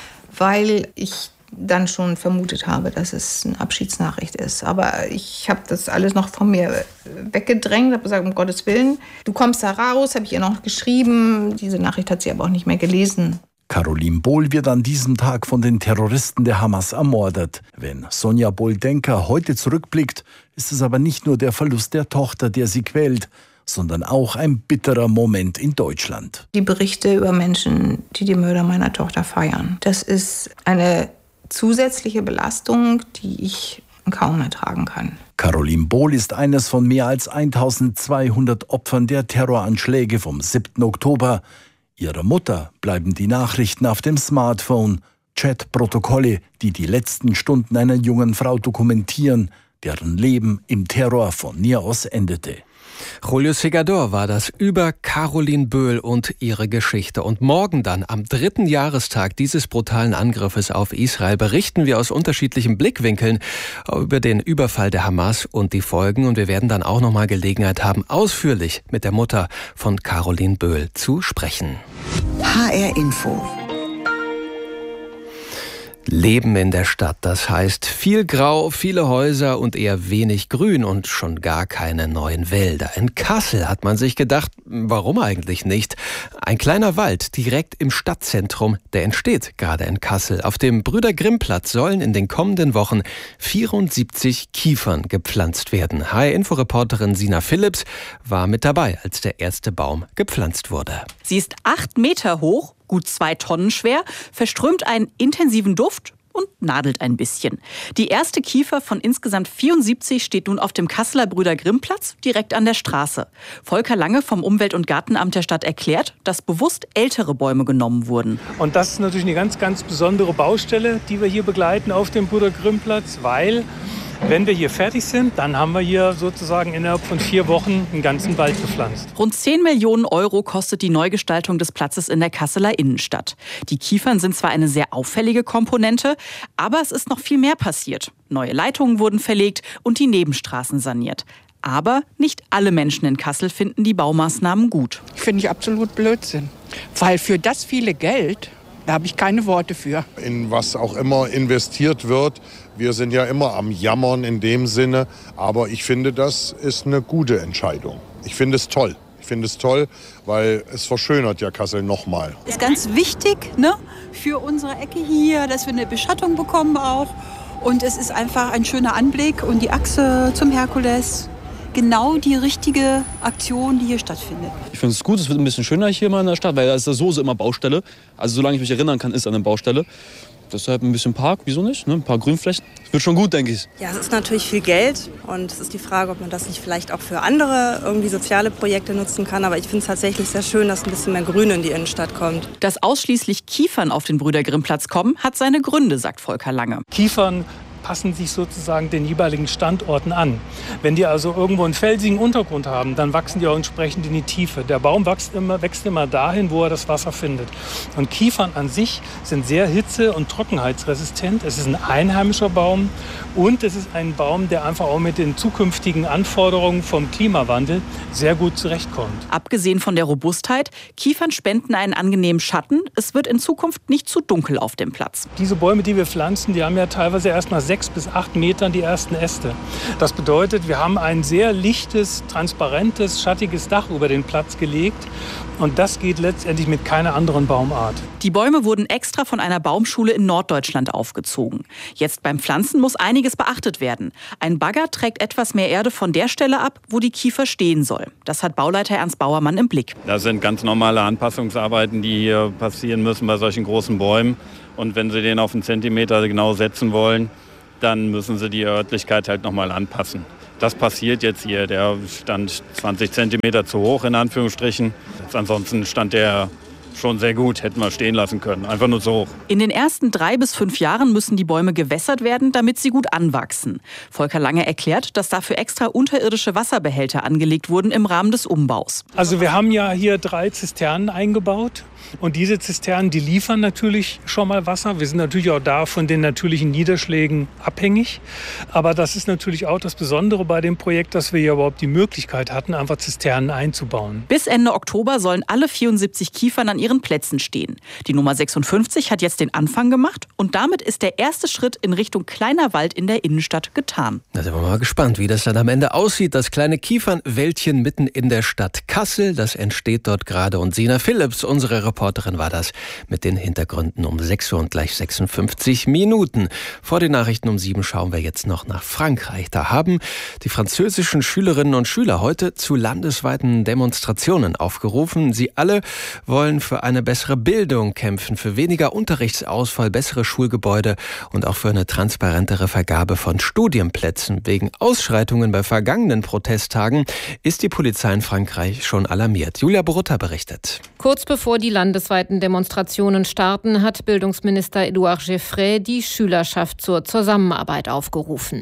weil ich dann schon vermutet habe, dass es eine Abschiedsnachricht ist. Aber ich habe das alles noch von mir weggedrängt, habe gesagt, um Gottes Willen, du kommst da raus, habe ich ihr noch geschrieben. Diese Nachricht hat sie aber auch nicht mehr gelesen. Caroline Bohl wird an diesem Tag von den Terroristen der Hamas ermordet. Wenn Sonja Bohl-Denker heute zurückblickt, ist es aber nicht nur der Verlust der Tochter, der sie quält, sondern auch ein bitterer Moment in Deutschland. Die Berichte über Menschen, die die Mörder meiner Tochter feiern, das ist eine zusätzliche Belastung, die ich kaum ertragen kann. Caroline Bohl ist eines von mehr als eintausendzweihundert Opfern der Terroranschläge vom siebten Oktober. Ihrer Mutter bleiben die Nachrichten auf dem Smartphone, Chatprotokolle, die die letzten Stunden einer jungen Frau dokumentieren, deren Leben im Terror von Nir Oz endete. Julio Segador war das über Caroline Böhl und ihre Geschichte. Und morgen dann, am dritten Jahrestag dieses brutalen Angriffes auf Israel, berichten wir aus unterschiedlichen Blickwinkeln über den Überfall der Hamas und die Folgen. Und wir werden dann auch nochmal Gelegenheit haben, ausführlich mit der Mutter von Caroline Böhl zu sprechen. H R Info. Leben in der Stadt, das heißt viel Grau, viele Häuser und eher wenig Grün und schon gar keine neuen Wälder. In Kassel hat man sich gedacht, warum eigentlich nicht? Ein kleiner Wald direkt im Stadtzentrum, der entsteht gerade in Kassel. Auf dem Brüder-Grimm-Platz sollen in den kommenden Wochen vierundsiebzig Kiefern gepflanzt werden. H R-Info-Reporterin Sina Phillips war mit dabei, als der erste Baum gepflanzt wurde. Sie ist acht Meter hoch, gut zwei Tonnen schwer, verströmt einen intensiven Duft und nadelt ein bisschen. Die erste Kiefer von insgesamt vierundsiebzig steht nun auf dem Kasseler Brüder-Grimm-Platz direkt an der Straße. Volker Lange vom Umwelt- und Gartenamt der Stadt erklärt, dass bewusst ältere Bäume genommen wurden. Und das ist natürlich eine ganz, ganz besondere Baustelle, die wir hier begleiten auf dem Brüder-Grimm-Platz, weil wenn wir hier fertig sind, dann haben wir hier sozusagen innerhalb von vier Wochen einen ganzen Wald gepflanzt. Rund zehn Millionen Euro kostet die Neugestaltung des Platzes in der Kasseler Innenstadt. Die Kiefern sind zwar eine sehr auffällige Komponente, aber es ist noch viel mehr passiert. Neue Leitungen wurden verlegt und die Nebenstraßen saniert. Aber nicht alle Menschen in Kassel finden die Baumaßnahmen gut. Finde ich absolut Blödsinn, weil für das viele Geld, da habe ich keine Worte für. In was auch immer investiert wird, wir sind ja immer am Jammern in dem Sinne, aber ich finde, das ist eine gute Entscheidung. Ich finde es toll. Ich finde es toll, weil es verschönert ja Kassel nochmal. Das ist ganz wichtig, ne, für unsere Ecke hier, dass wir eine Beschattung bekommen auch. Und es ist einfach ein schöner Anblick und die Achse zum Herkules. Genau die richtige Aktion, die hier stattfindet. Ich finde es gut, es wird ein bisschen schöner hier mal in der Stadt, weil da ist so immer Baustelle. Also solange ich mich erinnern kann, ist an eine Baustelle. Deshalb ein bisschen Park, wieso nicht? Ne? Ein paar Grünflächen. Das wird schon gut, denke ich. Ja, es ist natürlich viel Geld und es ist die Frage, ob man das nicht vielleicht auch für andere irgendwie soziale Projekte nutzen kann. Aber ich finde es tatsächlich sehr schön, dass ein bisschen mehr Grün in die Innenstadt kommt. Dass ausschließlich Kiefern auf den Brüder-Grimm-Platz kommen, hat seine Gründe, sagt Volker Lange. Kiefern passen sich sozusagen den jeweiligen Standorten an. Wenn die also irgendwo einen felsigen Untergrund haben, dann wachsen die auch entsprechend in die Tiefe. Der Baum wächst immer, wächst immer dahin, wo er das Wasser findet. Und Kiefern an sich sind sehr hitze- und trockenheitsresistent. Es ist ein einheimischer Baum und es ist ein Baum, der einfach auch mit den zukünftigen Anforderungen vom Klimawandel sehr gut zurechtkommt. Abgesehen von der Robustheit, Kiefern spenden einen angenehmen Schatten. Es wird in Zukunft nicht zu dunkel auf dem Platz. Diese Bäume, die wir pflanzen, die haben ja teilweise erst nach sechs sechs bis acht Metern die ersten Äste. Das bedeutet, wir haben ein sehr lichtes, transparentes, schattiges Dach über den Platz gelegt. Und das geht letztendlich mit keiner anderen Baumart. Die Bäume wurden extra von einer Baumschule in Norddeutschland aufgezogen. Jetzt beim Pflanzen muss einiges beachtet werden. Ein Bagger trägt etwas mehr Erde von der Stelle ab, wo die Kiefer stehen soll. Das hat Bauleiter Ernst Bauermann im Blick. Das sind ganz normale Anpassungsarbeiten, die hier passieren müssen bei solchen großen Bäumen. Und wenn Sie den auf einen Zentimeter genau setzen wollen, dann müssen Sie die Örtlichkeit halt nochmal anpassen. Das passiert jetzt hier. Der stand zwanzig Zentimeter zu hoch, in Anführungsstrichen. Ansonsten stand der schon sehr gut, hätten wir stehen lassen können. Einfach nur zu hoch. In den ersten drei bis fünf Jahren müssen die Bäume gewässert werden, damit sie gut anwachsen. Volker Lange erklärt, dass dafür extra unterirdische Wasserbehälter angelegt wurden im Rahmen des Umbaus. Also wir haben ja hier drei Zisternen eingebaut. Und diese Zisternen, die liefern natürlich schon mal Wasser. Wir sind natürlich auch da von den natürlichen Niederschlägen abhängig. Aber das ist natürlich auch das Besondere bei dem Projekt, dass wir ja überhaupt die Möglichkeit hatten, einfach Zisternen einzubauen. Bis Ende Oktober sollen alle vierundsiebzig Kiefern an ihren Plätzen stehen. Die Nummer sechsundfünfzig hat jetzt den Anfang gemacht und damit ist der erste Schritt in Richtung kleiner Wald in der Innenstadt getan. Da sind wir mal gespannt, wie das dann am Ende aussieht. Das kleine Kiefernwäldchen mitten in der Stadt Kassel, das entsteht dort gerade. Und Sina Philipps, unsere Reporterin, war das mit den Hintergründen um sechs Uhr und gleich sechsundfünfzig Minuten. Vor den Nachrichten um sieben schauen wir jetzt noch nach Frankreich. Da haben die französischen Schülerinnen und Schüler heute zu landesweiten Demonstrationen aufgerufen. Sie alle wollen für eine bessere Bildung kämpfen, für weniger Unterrichtsausfall, bessere Schulgebäude und auch für eine transparentere Vergabe von Studienplätzen. Wegen Ausschreitungen bei vergangenen Protesttagen ist die Polizei in Frankreich schon alarmiert. Julia Borutta berichtet. Kurz bevor die landesweiten Demonstrationen starten, hat Bildungsminister Edouard Geoffrey die Schülerschaft zur Zusammenarbeit aufgerufen.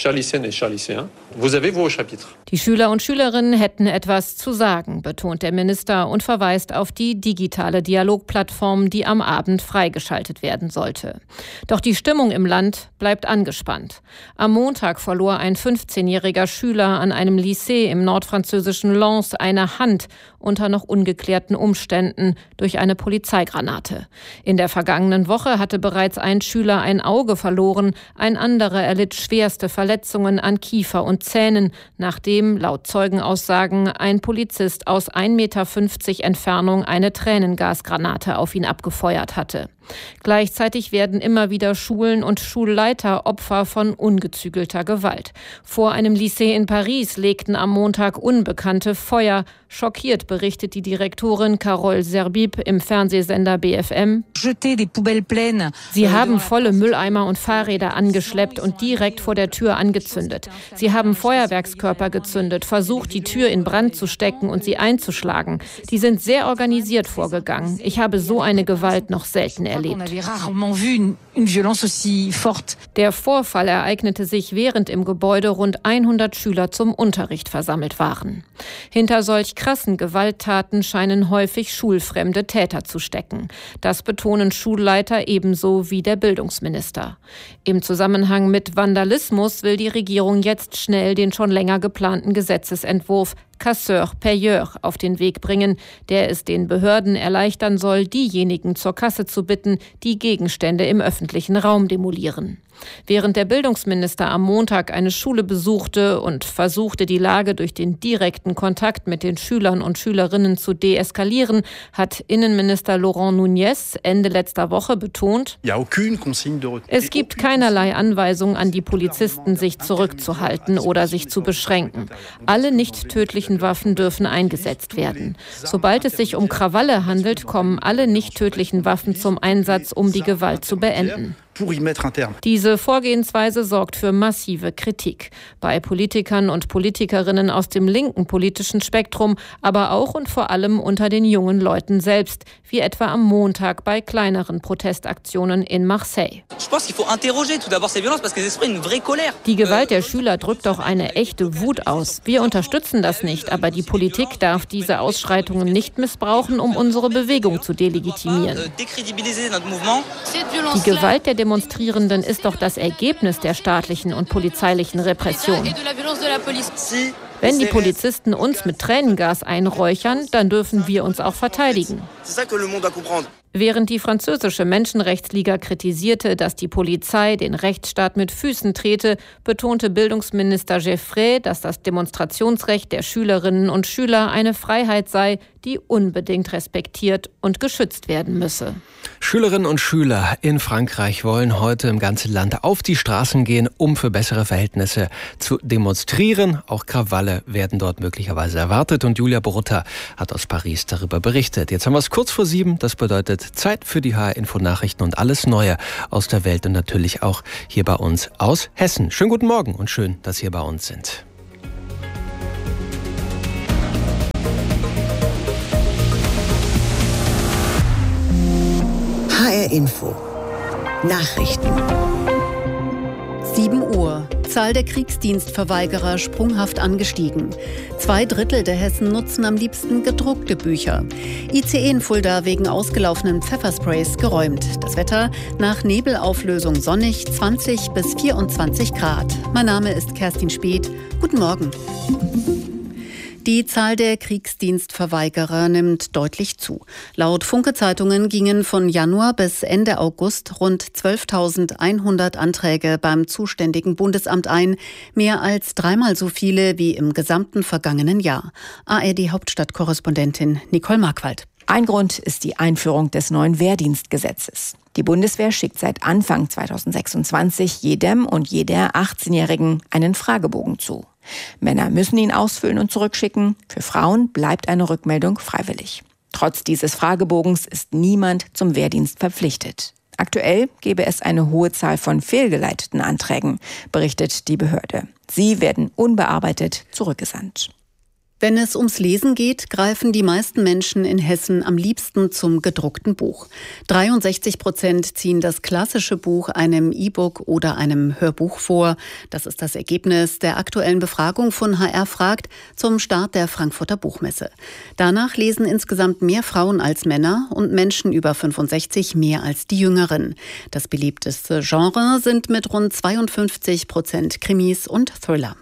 Die Schüler und Schülerinnen hätten etwas zu sagen, betont der Minister und verweist auf die digitale Dialogplattform, die am Abend freigeschaltet werden sollte. Doch die Stimmung im Land bleibt angespannt. Am Montag verlor ein fünfzehnjähriger Schüler an einem Lycée im nordfranzösischen Lens eine Hand unter noch ungeklärten Umständen durch eine Polizeigranate. In der vergangenen Woche hatte bereits ein Schüler ein Auge verloren, ein anderer erlitt schwerste Verletzungen an Kiefer und Zähnen, nachdem laut Zeugenaussagen ein Polizist aus ein Meter fünfzig Entfernung eine Tränengasgranate auf ihn abgefeuert hatte. Gleichzeitig werden immer wieder Schulen und Schulleiter Opfer von ungezügelter Gewalt. Vor einem Lycée in Paris legten am Montag Unbekannte Feuer. Schockiert berichtet die Direktorin Carole Zerbib im Fernsehsender B F M. Sie haben volle Mülleimer und Fahrräder angeschleppt und direkt vor der Tür angezündet. Sie haben Feuerwerkskörper gezündet, versucht, die Tür in Brand zu stecken und sie einzuschlagen. Die sind sehr organisiert vorgegangen. Ich habe so eine Gewalt noch selten erlebt. Der Vorfall ereignete sich, während im Gebäude rund hundert Schüler zum Unterricht versammelt waren. Hinter solch krassen Gewalttaten scheinen häufig schulfremde Täter zu stecken. Das betonen Schulleiter ebenso wie der Bildungsminister. Im Zusammenhang mit Vandalismus will die Regierung jetzt schnell den schon länger geplanten Gesetzesentwurf Casseur-Payeur auf den Weg bringen, der es den Behörden erleichtern soll, diejenigen zur Kasse zu bitten, die Gegenstände im öffentlichen Raum demolieren. Während der Bildungsminister am Montag eine Schule besuchte und versuchte, die Lage durch den direkten Kontakt mit den Schülern und Schülerinnen zu deeskalieren, hat Innenminister Laurent Nunez Ende letzter Woche betont, es gibt keinerlei Anweisung an die Polizisten, sich zurückzuhalten oder sich zu beschränken. Alle nicht tödlichen Waffen dürfen eingesetzt werden. Sobald es sich um Krawalle handelt, kommen alle nicht tödlichen Waffen zum Einsatz, um die Gewalt zu beenden. Diese Vorgehensweise sorgt für massive Kritik bei Politikern und Politikerinnen aus dem linken politischen Spektrum, aber auch und vor allem unter den jungen Leuten selbst, wie etwa am Montag bei kleineren Protestaktionen in Marseille. Die Gewalt der Schüler drückt doch eine echte Wut aus. Wir unterstützen das nicht, aber die Politik darf diese Ausschreitungen nicht missbrauchen, um unsere Bewegung zu delegitimieren. Die Gewalt der Demonstrierenden ist doch das Ergebnis der staatlichen und polizeilichen Repression. Wenn die Polizisten uns mit Tränengas einräuchern, dann dürfen wir uns auch verteidigen. Während die französische Menschenrechtsliga kritisierte, dass die Polizei den Rechtsstaat mit Füßen trete, betonte Bildungsminister Geffray, dass das Demonstrationsrecht der Schülerinnen und Schüler eine Freiheit sei, die unbedingt respektiert und geschützt werden müsse. Schülerinnen und Schüler in Frankreich wollen heute im ganzen Land auf die Straßen gehen, um für bessere Verhältnisse zu demonstrieren. Auch Krawalle werden dort möglicherweise erwartet. Und Julia Borutta hat aus Paris darüber berichtet. Jetzt haben wir es kurz vor sieben. Das bedeutet Zeit für die H R-Info-Nachrichten und alles Neue aus der Welt und natürlich auch hier bei uns aus Hessen. Schönen guten Morgen und schön, dass Sie hier bei uns sind. H R-Info. Nachrichten. sieben Uhr. Zahl der Kriegsdienstverweigerer sprunghaft angestiegen. Zwei Drittel der Hessen nutzen am liebsten gedruckte Bücher. I C E in Fulda wegen ausgelaufenen Pfeffersprays geräumt. Das Wetter nach Nebelauflösung sonnig, zwanzig bis vierundzwanzig Grad. Mein Name ist Kerstin Speth. Guten Morgen. Die Zahl der Kriegsdienstverweigerer nimmt deutlich zu. Laut Funke-Zeitungen gingen von Januar bis Ende August rund zwölftausendeinhundert Anträge beim zuständigen Bundesamt ein, mehr als dreimal so viele wie im gesamten vergangenen Jahr. A R D-Hauptstadtkorrespondentin Nicole Markwald. Ein Grund ist die Einführung des neuen Wehrdienstgesetzes. Die Bundeswehr schickt seit Anfang zweitausendsechsundzwanzig jedem und jeder achtzehnjährigen einen Fragebogen zu. Männer müssen ihn ausfüllen und zurückschicken. Für Frauen bleibt eine Rückmeldung freiwillig. Trotz dieses Fragebogens ist niemand zum Wehrdienst verpflichtet. Aktuell gebe es eine hohe Zahl von fehlgeleiteten Anträgen, berichtet die Behörde. Sie werden unbearbeitet zurückgesandt. Wenn es ums Lesen geht, greifen die meisten Menschen in Hessen am liebsten zum gedruckten Buch. dreiundsechzig Prozent ziehen das klassische Buch einem E-Book oder einem Hörbuch vor. Das ist das Ergebnis der aktuellen Befragung von H R fragt zum Start der Frankfurter Buchmesse. Danach lesen insgesamt mehr Frauen als Männer und Menschen über fünfundsechzig mehr als die Jüngeren. Das beliebteste Genre sind mit rund zweiundfünfzig Prozent Krimis und Thriller.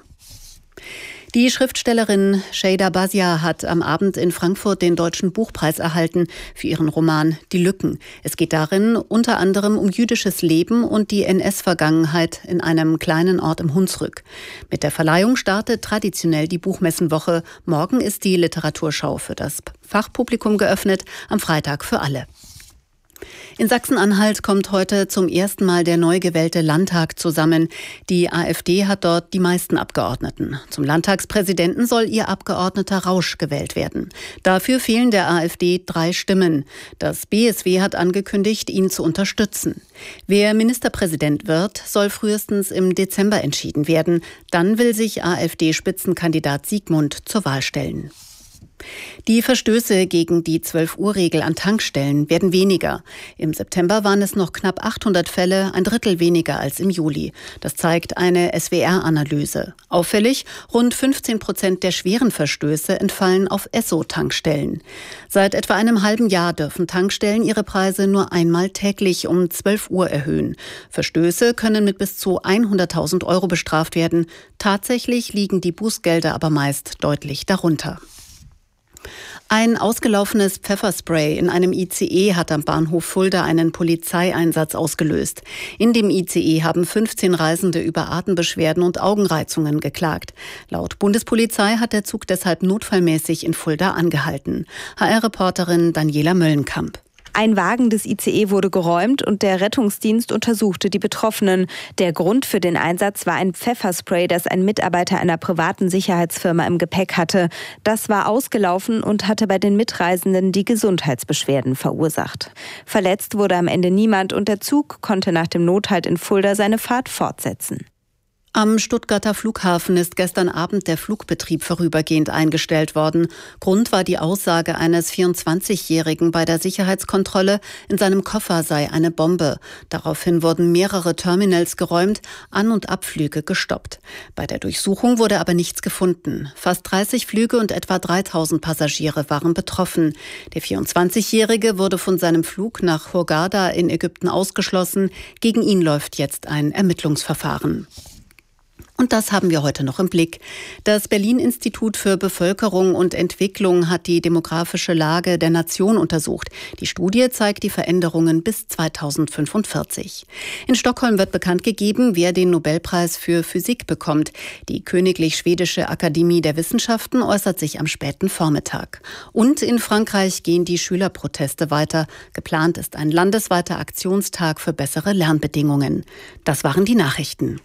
Die Schriftstellerin Şeyda Bazia hat am Abend in Frankfurt den Deutschen Buchpreis erhalten für ihren Roman Die Lücken. Es geht darin unter anderem um jüdisches Leben und die N S-Vergangenheit in einem kleinen Ort im Hunsrück. Mit der Verleihung startet traditionell die Buchmessenwoche. Morgen ist die Literaturschau für das Fachpublikum geöffnet, am Freitag für alle. In Sachsen-Anhalt kommt heute zum ersten Mal der neu gewählte Landtag zusammen. Die AfD hat dort die meisten Abgeordneten. Zum Landtagspräsidenten soll ihr Abgeordneter Rausch gewählt werden. Dafür fehlen der AfD drei Stimmen. Das B S W hat angekündigt, ihn zu unterstützen. Wer Ministerpräsident wird, soll frühestens im Dezember entschieden werden. Dann will sich AfD-Spitzenkandidat Siegmund zur Wahl stellen. Die Verstöße gegen die zwölf-Uhr-Regel an Tankstellen werden weniger. Im September waren es noch knapp achthundert Fälle, ein Drittel weniger als im Juli. Das zeigt eine S W R-Analyse. Auffällig, rund fünfzehn Prozent der schweren Verstöße entfallen auf Esso-Tankstellen. Seit etwa einem halben Jahr dürfen Tankstellen ihre Preise nur einmal täglich um zwölf Uhr erhöhen. Verstöße können mit bis zu hunderttausend Euro bestraft werden. Tatsächlich liegen die Bußgelder aber meist deutlich darunter. Ein ausgelaufenes Pfefferspray in einem I C E hat am Bahnhof Fulda einen Polizeieinsatz ausgelöst. In dem I C E haben fünfzehn Reisende über Atembeschwerden und Augenreizungen geklagt. Laut Bundespolizei hat der Zug deshalb notfallmäßig in Fulda angehalten. H R-Reporterin Daniela Möllenkamp. Ein Wagen des I C E wurde geräumt und der Rettungsdienst untersuchte die Betroffenen. Der Grund für den Einsatz war ein Pfefferspray, das ein Mitarbeiter einer privaten Sicherheitsfirma im Gepäck hatte. Das war ausgelaufen und hatte bei den Mitreisenden die Gesundheitsbeschwerden verursacht. Verletzt wurde am Ende niemand und der Zug konnte nach dem Nothalt in Fulda seine Fahrt fortsetzen. Am Stuttgarter Flughafen ist gestern Abend der Flugbetrieb vorübergehend eingestellt worden. Grund war die Aussage eines vierundzwanzigjährigen bei der Sicherheitskontrolle, in seinem Koffer sei eine Bombe. Daraufhin wurden mehrere Terminals geräumt, An- und Abflüge gestoppt. Bei der Durchsuchung wurde aber nichts gefunden. Fast dreißig Flüge und etwa dreitausend Passagiere waren betroffen. Der vierundzwanzigjährige wurde von seinem Flug nach Hurghada in Ägypten ausgeschlossen. Gegen ihn läuft jetzt ein Ermittlungsverfahren. Und das haben wir heute noch im Blick. Das Berlin-Institut für Bevölkerung und Entwicklung hat die demografische Lage der Nation untersucht. Die Studie zeigt die Veränderungen bis zweitausendfünfundvierzig. In Stockholm wird bekannt gegeben, wer den Nobelpreis für Physik bekommt. Die Königlich Schwedische Akademie der Wissenschaften äußert sich am späten Vormittag. Und in Frankreich gehen die Schülerproteste weiter. Geplant ist ein landesweiter Aktionstag für bessere Lernbedingungen. Das waren die Nachrichten.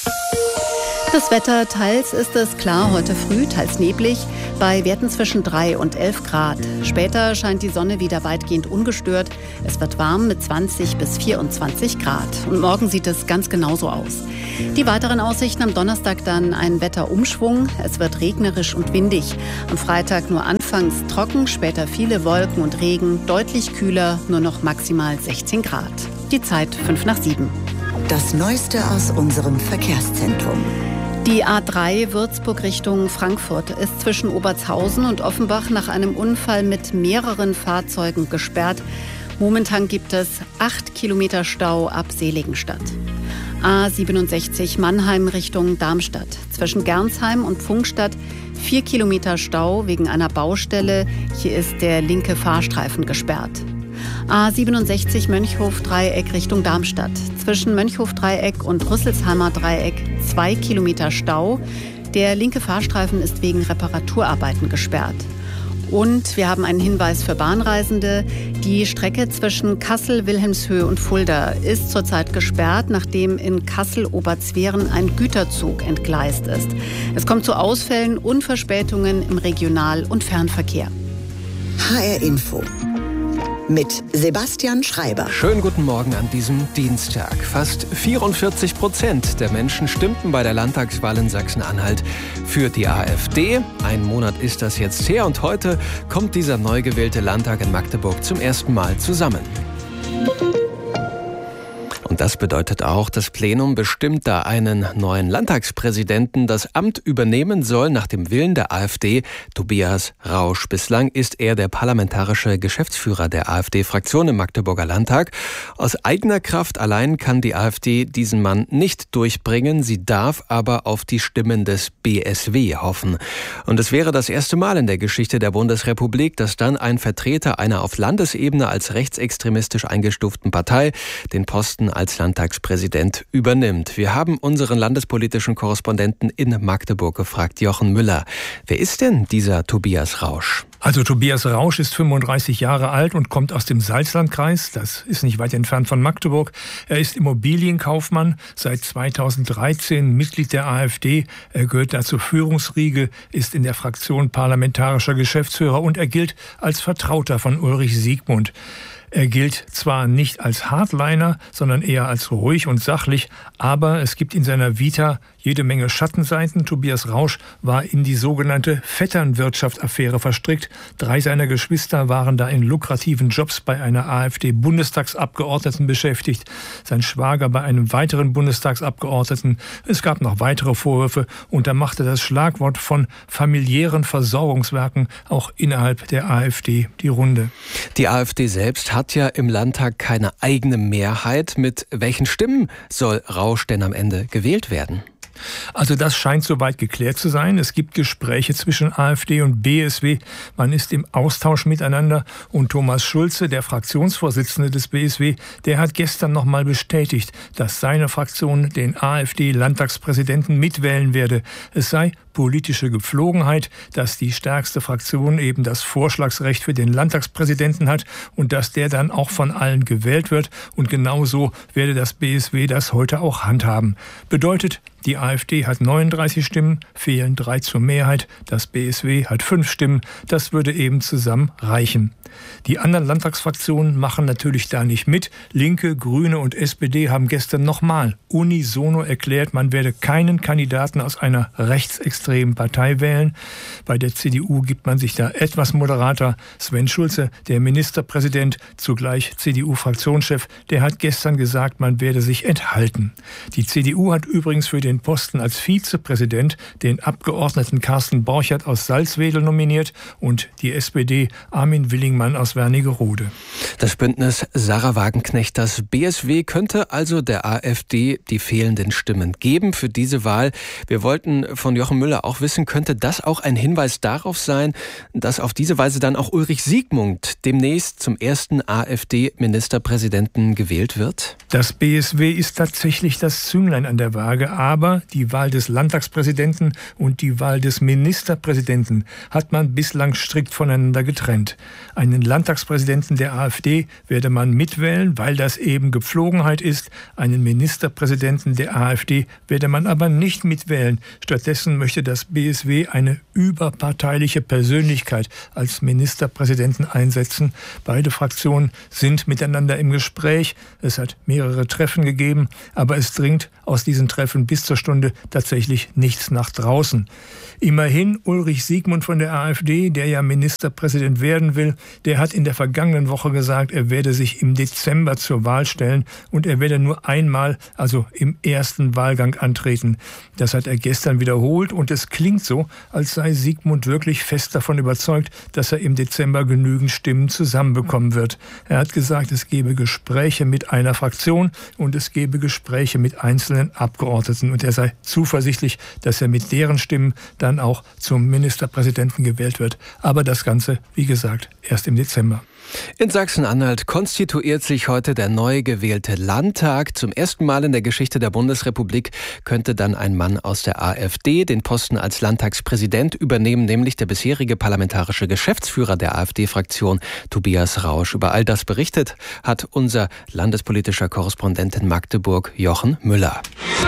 Das Wetter, teils ist es klar heute früh, teils neblig, bei Werten zwischen drei und elf Grad. Später scheint die Sonne wieder weitgehend ungestört. Es wird warm mit zwanzig bis vierundzwanzig Grad. Und morgen sieht es ganz genauso aus. Die weiteren Aussichten: am Donnerstag dann ein Wetterumschwung. Es wird regnerisch und windig. Am Freitag nur anfangs trocken, später viele Wolken und Regen, deutlich kühler, nur noch maximal sechzehn Grad. Die Zeit fünf nach sieben. Das Neueste aus unserem Verkehrszentrum. Die A drei Würzburg Richtung Frankfurt ist zwischen Obertshausen und Offenbach nach einem Unfall mit mehreren Fahrzeugen gesperrt. Momentan gibt es acht Kilometer Stau ab Seligenstadt. A siebenundsechzig Mannheim Richtung Darmstadt. Zwischen Gernsheim und Pfungstadt vier Kilometer Stau wegen einer Baustelle. Hier ist der linke Fahrstreifen gesperrt. A siebenundsechzig Mönchhof-Dreieck Richtung Darmstadt. Zwischen Mönchhof-Dreieck und Rüsselsheimer Dreieck zwei Kilometer Stau. Der linke Fahrstreifen ist wegen Reparaturarbeiten gesperrt. Und wir haben einen Hinweis für Bahnreisende. Die Strecke zwischen Kassel, Wilhelmshöhe und Fulda ist zurzeit gesperrt, nachdem in Kassel-Oberzweren ein Güterzug entgleist ist. Es kommt zu Ausfällen und Verspätungen im Regional- und Fernverkehr. H R Info mit Sebastian Schreiber. Schönen guten Morgen an diesem Dienstag. Fast vierundvierzig Prozent der Menschen stimmten bei der Landtagswahl in Sachsen-Anhalt für die AfD. Ein Monat ist das jetzt her und heute kommt dieser neu gewählte Landtag in Magdeburg zum ersten Mal zusammen. Und das bedeutet auch, das Plenum bestimmt da einen neuen Landtagspräsidenten. Das Amt übernehmen soll nach dem Willen der AfD Tobias Rausch. Bislang ist er der parlamentarische Geschäftsführer der AfD-Fraktion im Magdeburger Landtag. Aus eigener Kraft allein kann die AfD diesen Mann nicht durchbringen. Sie darf aber auf die Stimmen des B S W hoffen. Und es wäre das erste Mal in der Geschichte der Bundesrepublik, dass dann ein Vertreter einer auf Landesebene als rechtsextremistisch eingestuften Partei den Posten als Landtagspräsident übernimmt. Wir haben unseren landespolitischen Korrespondenten in Magdeburg gefragt, Jochen Müller. Wer ist denn dieser Tobias Rausch? Also Tobias Rausch ist fünfunddreißig Jahre alt und kommt aus dem Salzlandkreis. Das ist nicht weit entfernt von Magdeburg. Er ist Immobilienkaufmann, seit zweitausenddreizehn Mitglied der AfD. Er gehört da zur Führungsriege, ist in der Fraktion parlamentarischer Geschäftsführer und er gilt als Vertrauter von Ulrich Siegmund. Er gilt zwar nicht als Hardliner, sondern eher als ruhig und sachlich, aber es gibt in seiner Vita jede Menge Schattenseiten. Tobias Rausch war in die sogenannte Vetternwirtschaft-Affäre verstrickt. Drei seiner Geschwister waren da in lukrativen Jobs bei einer AfD-Bundestagsabgeordneten beschäftigt, sein Schwager bei einem weiteren Bundestagsabgeordneten. Es gab noch weitere Vorwürfe und da machte das Schlagwort von familiären Versorgungswerken auch innerhalb der AfD die Runde. Die AfD selbst hat ja im Landtag keine eigene Mehrheit. Mit welchen Stimmen soll Rausch denn am Ende gewählt werden? Also das scheint soweit geklärt zu sein. Es gibt Gespräche zwischen AfD und B S W. Man ist im Austausch miteinander. Und Thomas Schulze, der Fraktionsvorsitzende des B S W, der hat gestern noch mal bestätigt, dass seine Fraktion den AfD-Landtagspräsidenten mitwählen werde. Es sei politische Gepflogenheit, dass die stärkste Fraktion eben das Vorschlagsrecht für den Landtagspräsidenten hat und dass der dann auch von allen gewählt wird. Und genauso werde das B S W das heute auch handhaben. Bedeutet, die AfD hat neununddreißig Stimmen, fehlen drei zur Mehrheit. Das B S W hat fünf Stimmen. Das würde eben zusammen reichen. Die anderen Landtagsfraktionen machen natürlich da nicht mit. Linke, Grüne und S P D haben gestern nochmal unisono erklärt, man werde keinen Kandidaten aus einer rechtsextremen extremen Partei wählen. Bei der C D U gibt man sich da etwas moderater. Sven Schulze, der Ministerpräsident, zugleich C D U-Fraktionschef, der hat gestern gesagt, man werde sich enthalten. Die C D U hat übrigens für den Posten als Vizepräsident den Abgeordneten Carsten Borchert aus Salzwedel nominiert und die S P D Armin Willingmann aus Wernigerode. Das Bündnis Sarah Wagenknecht, das B S W, könnte also der AfD die fehlenden Stimmen geben für diese Wahl. Wir wollten von Jochen Müller auch wissen, könnte das auch ein Hinweis darauf sein, dass auf diese Weise dann auch Ulrich Siegmund demnächst zum ersten AfD-Ministerpräsidenten gewählt wird? Das B S W ist tatsächlich das Zünglein an der Waage, aber die Wahl des Landtagspräsidenten und die Wahl des Ministerpräsidenten hat man bislang strikt voneinander getrennt. Einen Landtagspräsidenten der AfD werde man mitwählen, weil das eben Gepflogenheit ist. Einen Ministerpräsidenten der AfD werde man aber nicht mitwählen. Stattdessen möchte das B S W eine überparteiliche Persönlichkeit als Ministerpräsidenten einsetzen. Beide Fraktionen sind miteinander im Gespräch. Es hat mehrere Treffen gegeben, aber es dringt aus diesen Treffen bis zur Stunde tatsächlich nichts nach draußen. Immerhin Ulrich Siegmund von der AfD, der ja Ministerpräsident werden will, der hat in der vergangenen Woche gesagt, er werde sich im Dezember zur Wahl stellen und er werde nur einmal, also im ersten Wahlgang antreten. Das hat er gestern wiederholt und es klingt so, als sei Siegmund wirklich fest davon überzeugt, dass er im Dezember genügend Stimmen zusammenbekommen wird. Er hat gesagt, es gebe Gespräche mit einer Fraktion und es gebe Gespräche mit einzelnen Abgeordneten und er sei zuversichtlich, dass er mit deren Stimmen dann auch zum Ministerpräsidenten gewählt wird. Aber das Ganze, wie gesagt, erst im Dezember. In Sachsen-Anhalt konstituiert sich heute der neu gewählte Landtag. Zum ersten Mal in der Geschichte der Bundesrepublik könnte dann ein Mann aus der AfD den Posten als Landtagspräsident übernehmen, nämlich der bisherige parlamentarische Geschäftsführer der AfD-Fraktion, Tobias Rausch. Über all das berichtet hat unser landespolitischer Korrespondent in Magdeburg, Jochen Müller.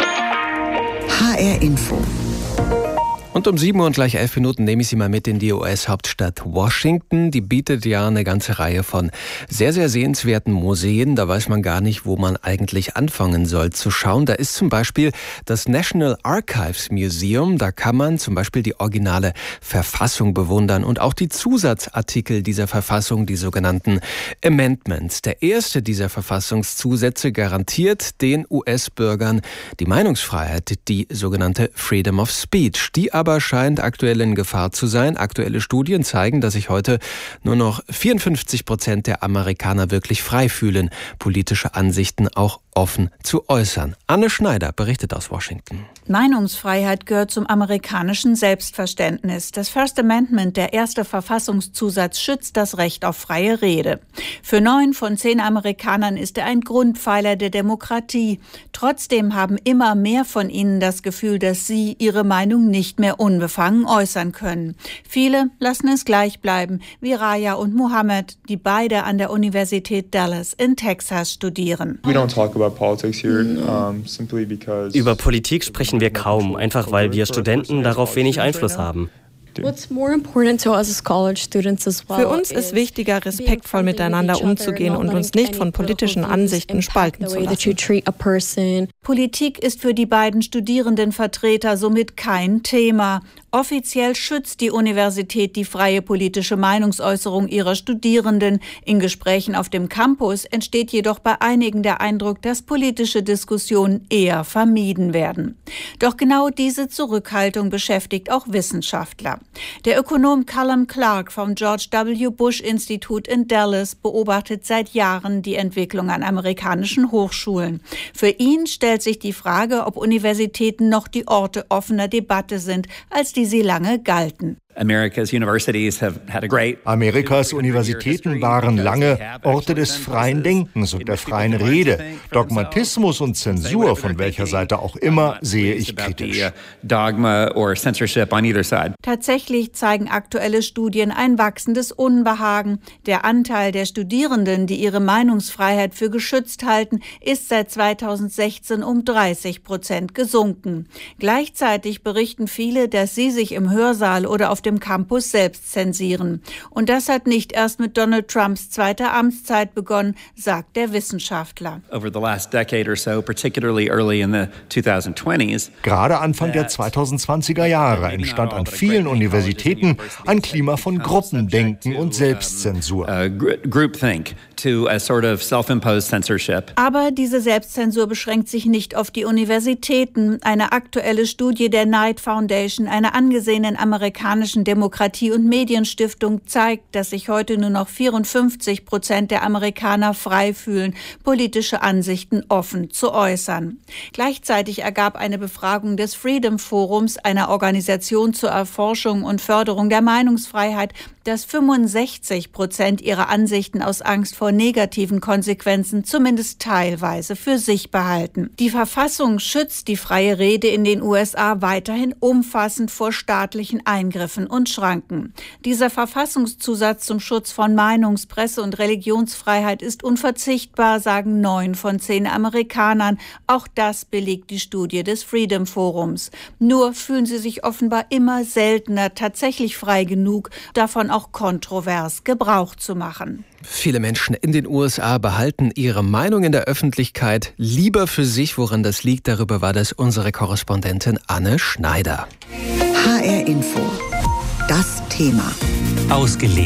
H R Info. Und um sieben Uhr und gleich elf Minuten nehme ich Sie mal mit in die U S-Hauptstadt Washington. Die bietet ja eine ganze Reihe von sehr, sehr sehenswerten Museen. Da weiß man gar nicht, wo man eigentlich anfangen soll zu schauen. Da ist zum Beispiel das National Archives Museum. Da kann man zum Beispiel die originale Verfassung bewundern und auch die Zusatzartikel dieser Verfassung, die sogenannten Amendments. Der erste dieser Verfassungszusätze garantiert den U S-Bürgern die Meinungsfreiheit, die sogenannte Freedom of Speech. Die aber scheint aktuell in Gefahr zu sein. Aktuelle Studien zeigen, dass sich heute nur noch vierundfünfzig Prozent der Amerikaner wirklich frei fühlen, politische Ansichten auch offen zu äußern. Anne Schneider berichtet aus Washington. Meinungsfreiheit gehört zum amerikanischen Selbstverständnis. Das First Amendment, der erste Verfassungszusatz, schützt das Recht auf freie Rede. Für neun von zehn Amerikanern ist er ein Grundpfeiler der Demokratie. Trotzdem haben immer mehr von ihnen das Gefühl, dass sie ihre Meinung nicht mehr unbefangen äußern können. Viele lassen es gleich bleiben, wie Raya und Mohammed, die beide an der Universität Dallas in Texas studieren. We don't talk about politics here, um, simply because Über Politik sprechen wir kaum, einfach weil wir Studenten darauf wenig Einfluss haben. Für uns ist wichtiger, respektvoll miteinander umzugehen und uns nicht von politischen Ansichten spalten zu lassen. Politik ist für die beiden Studierendenvertreter somit kein Thema. Offiziell schützt die Universität die freie politische Meinungsäußerung ihrer Studierenden. In Gesprächen auf dem Campus entsteht jedoch bei einigen der Eindruck, dass politische Diskussionen eher vermieden werden. Doch genau diese Zurückhaltung beschäftigt auch Wissenschaftler. Der Ökonom Callum Clark vom George W. Bush Institut in Dallas beobachtet seit Jahren die Entwicklung an amerikanischen Hochschulen. Für ihn stellt sich die Frage, ob Universitäten noch die Orte offener Debatte sind, als die sie lange galten. Amerikas Universitäten waren lange Orte des freien Denkens und der freien Rede. Dogmatismus und Zensur, von welcher Seite auch immer, sehe ich kritisch. Tatsächlich zeigen aktuelle Studien ein wachsendes Unbehagen. Der Anteil der Studierenden, die ihre Meinungsfreiheit für geschützt halten, ist seit zweitausendsechzehn um dreißig Prozent gesunken. Gleichzeitig berichten viele, dass sie sich im Hörsaal oder auf dem dem Campus selbst zensieren. Und das hat nicht erst mit Donald Trumps zweiter Amtszeit begonnen, sagt der Wissenschaftler. Gerade Anfang der zweitausendzwanziger Jahre entstand an vielen Universitäten ein Klima von Gruppendenken und Selbstzensur. Aber diese Selbstzensur beschränkt sich nicht auf die Universitäten. Eine aktuelle Studie der Knight Foundation, einer angesehenen amerikanischen Demokratie- und Medienstiftung, zeigt, dass sich heute nur noch vierundfünfzig Prozent der Amerikaner frei fühlen, politische Ansichten offen zu äußern. Gleichzeitig ergab eine Befragung des Freedom Forums, einer Organisation zur Erforschung und Förderung der Meinungsfreiheit, dass fünfundsechzig Prozent ihrer Ansichten aus Angst vor negativen Konsequenzen zumindest teilweise für sich behalten. Die Verfassung schützt die freie Rede in den U S A weiterhin umfassend vor staatlichen Eingriffen und Schranken. Dieser Verfassungszusatz zum Schutz von Meinungs-, Presse- und Religionsfreiheit ist unverzichtbar, sagen neun von zehn Amerikanern. Auch das belegt die Studie des Freedom Forums. Nur fühlen sie sich offenbar immer seltener tatsächlich frei genug, davon auch kontrovers Gebrauch zu machen. Viele Menschen in den U S A behalten ihre Meinung in der Öffentlichkeit lieber für sich. Woran das liegt, darüber war das unsere Korrespondentin Anne Schneider. H R Info. Das Thema. Ausgelesen.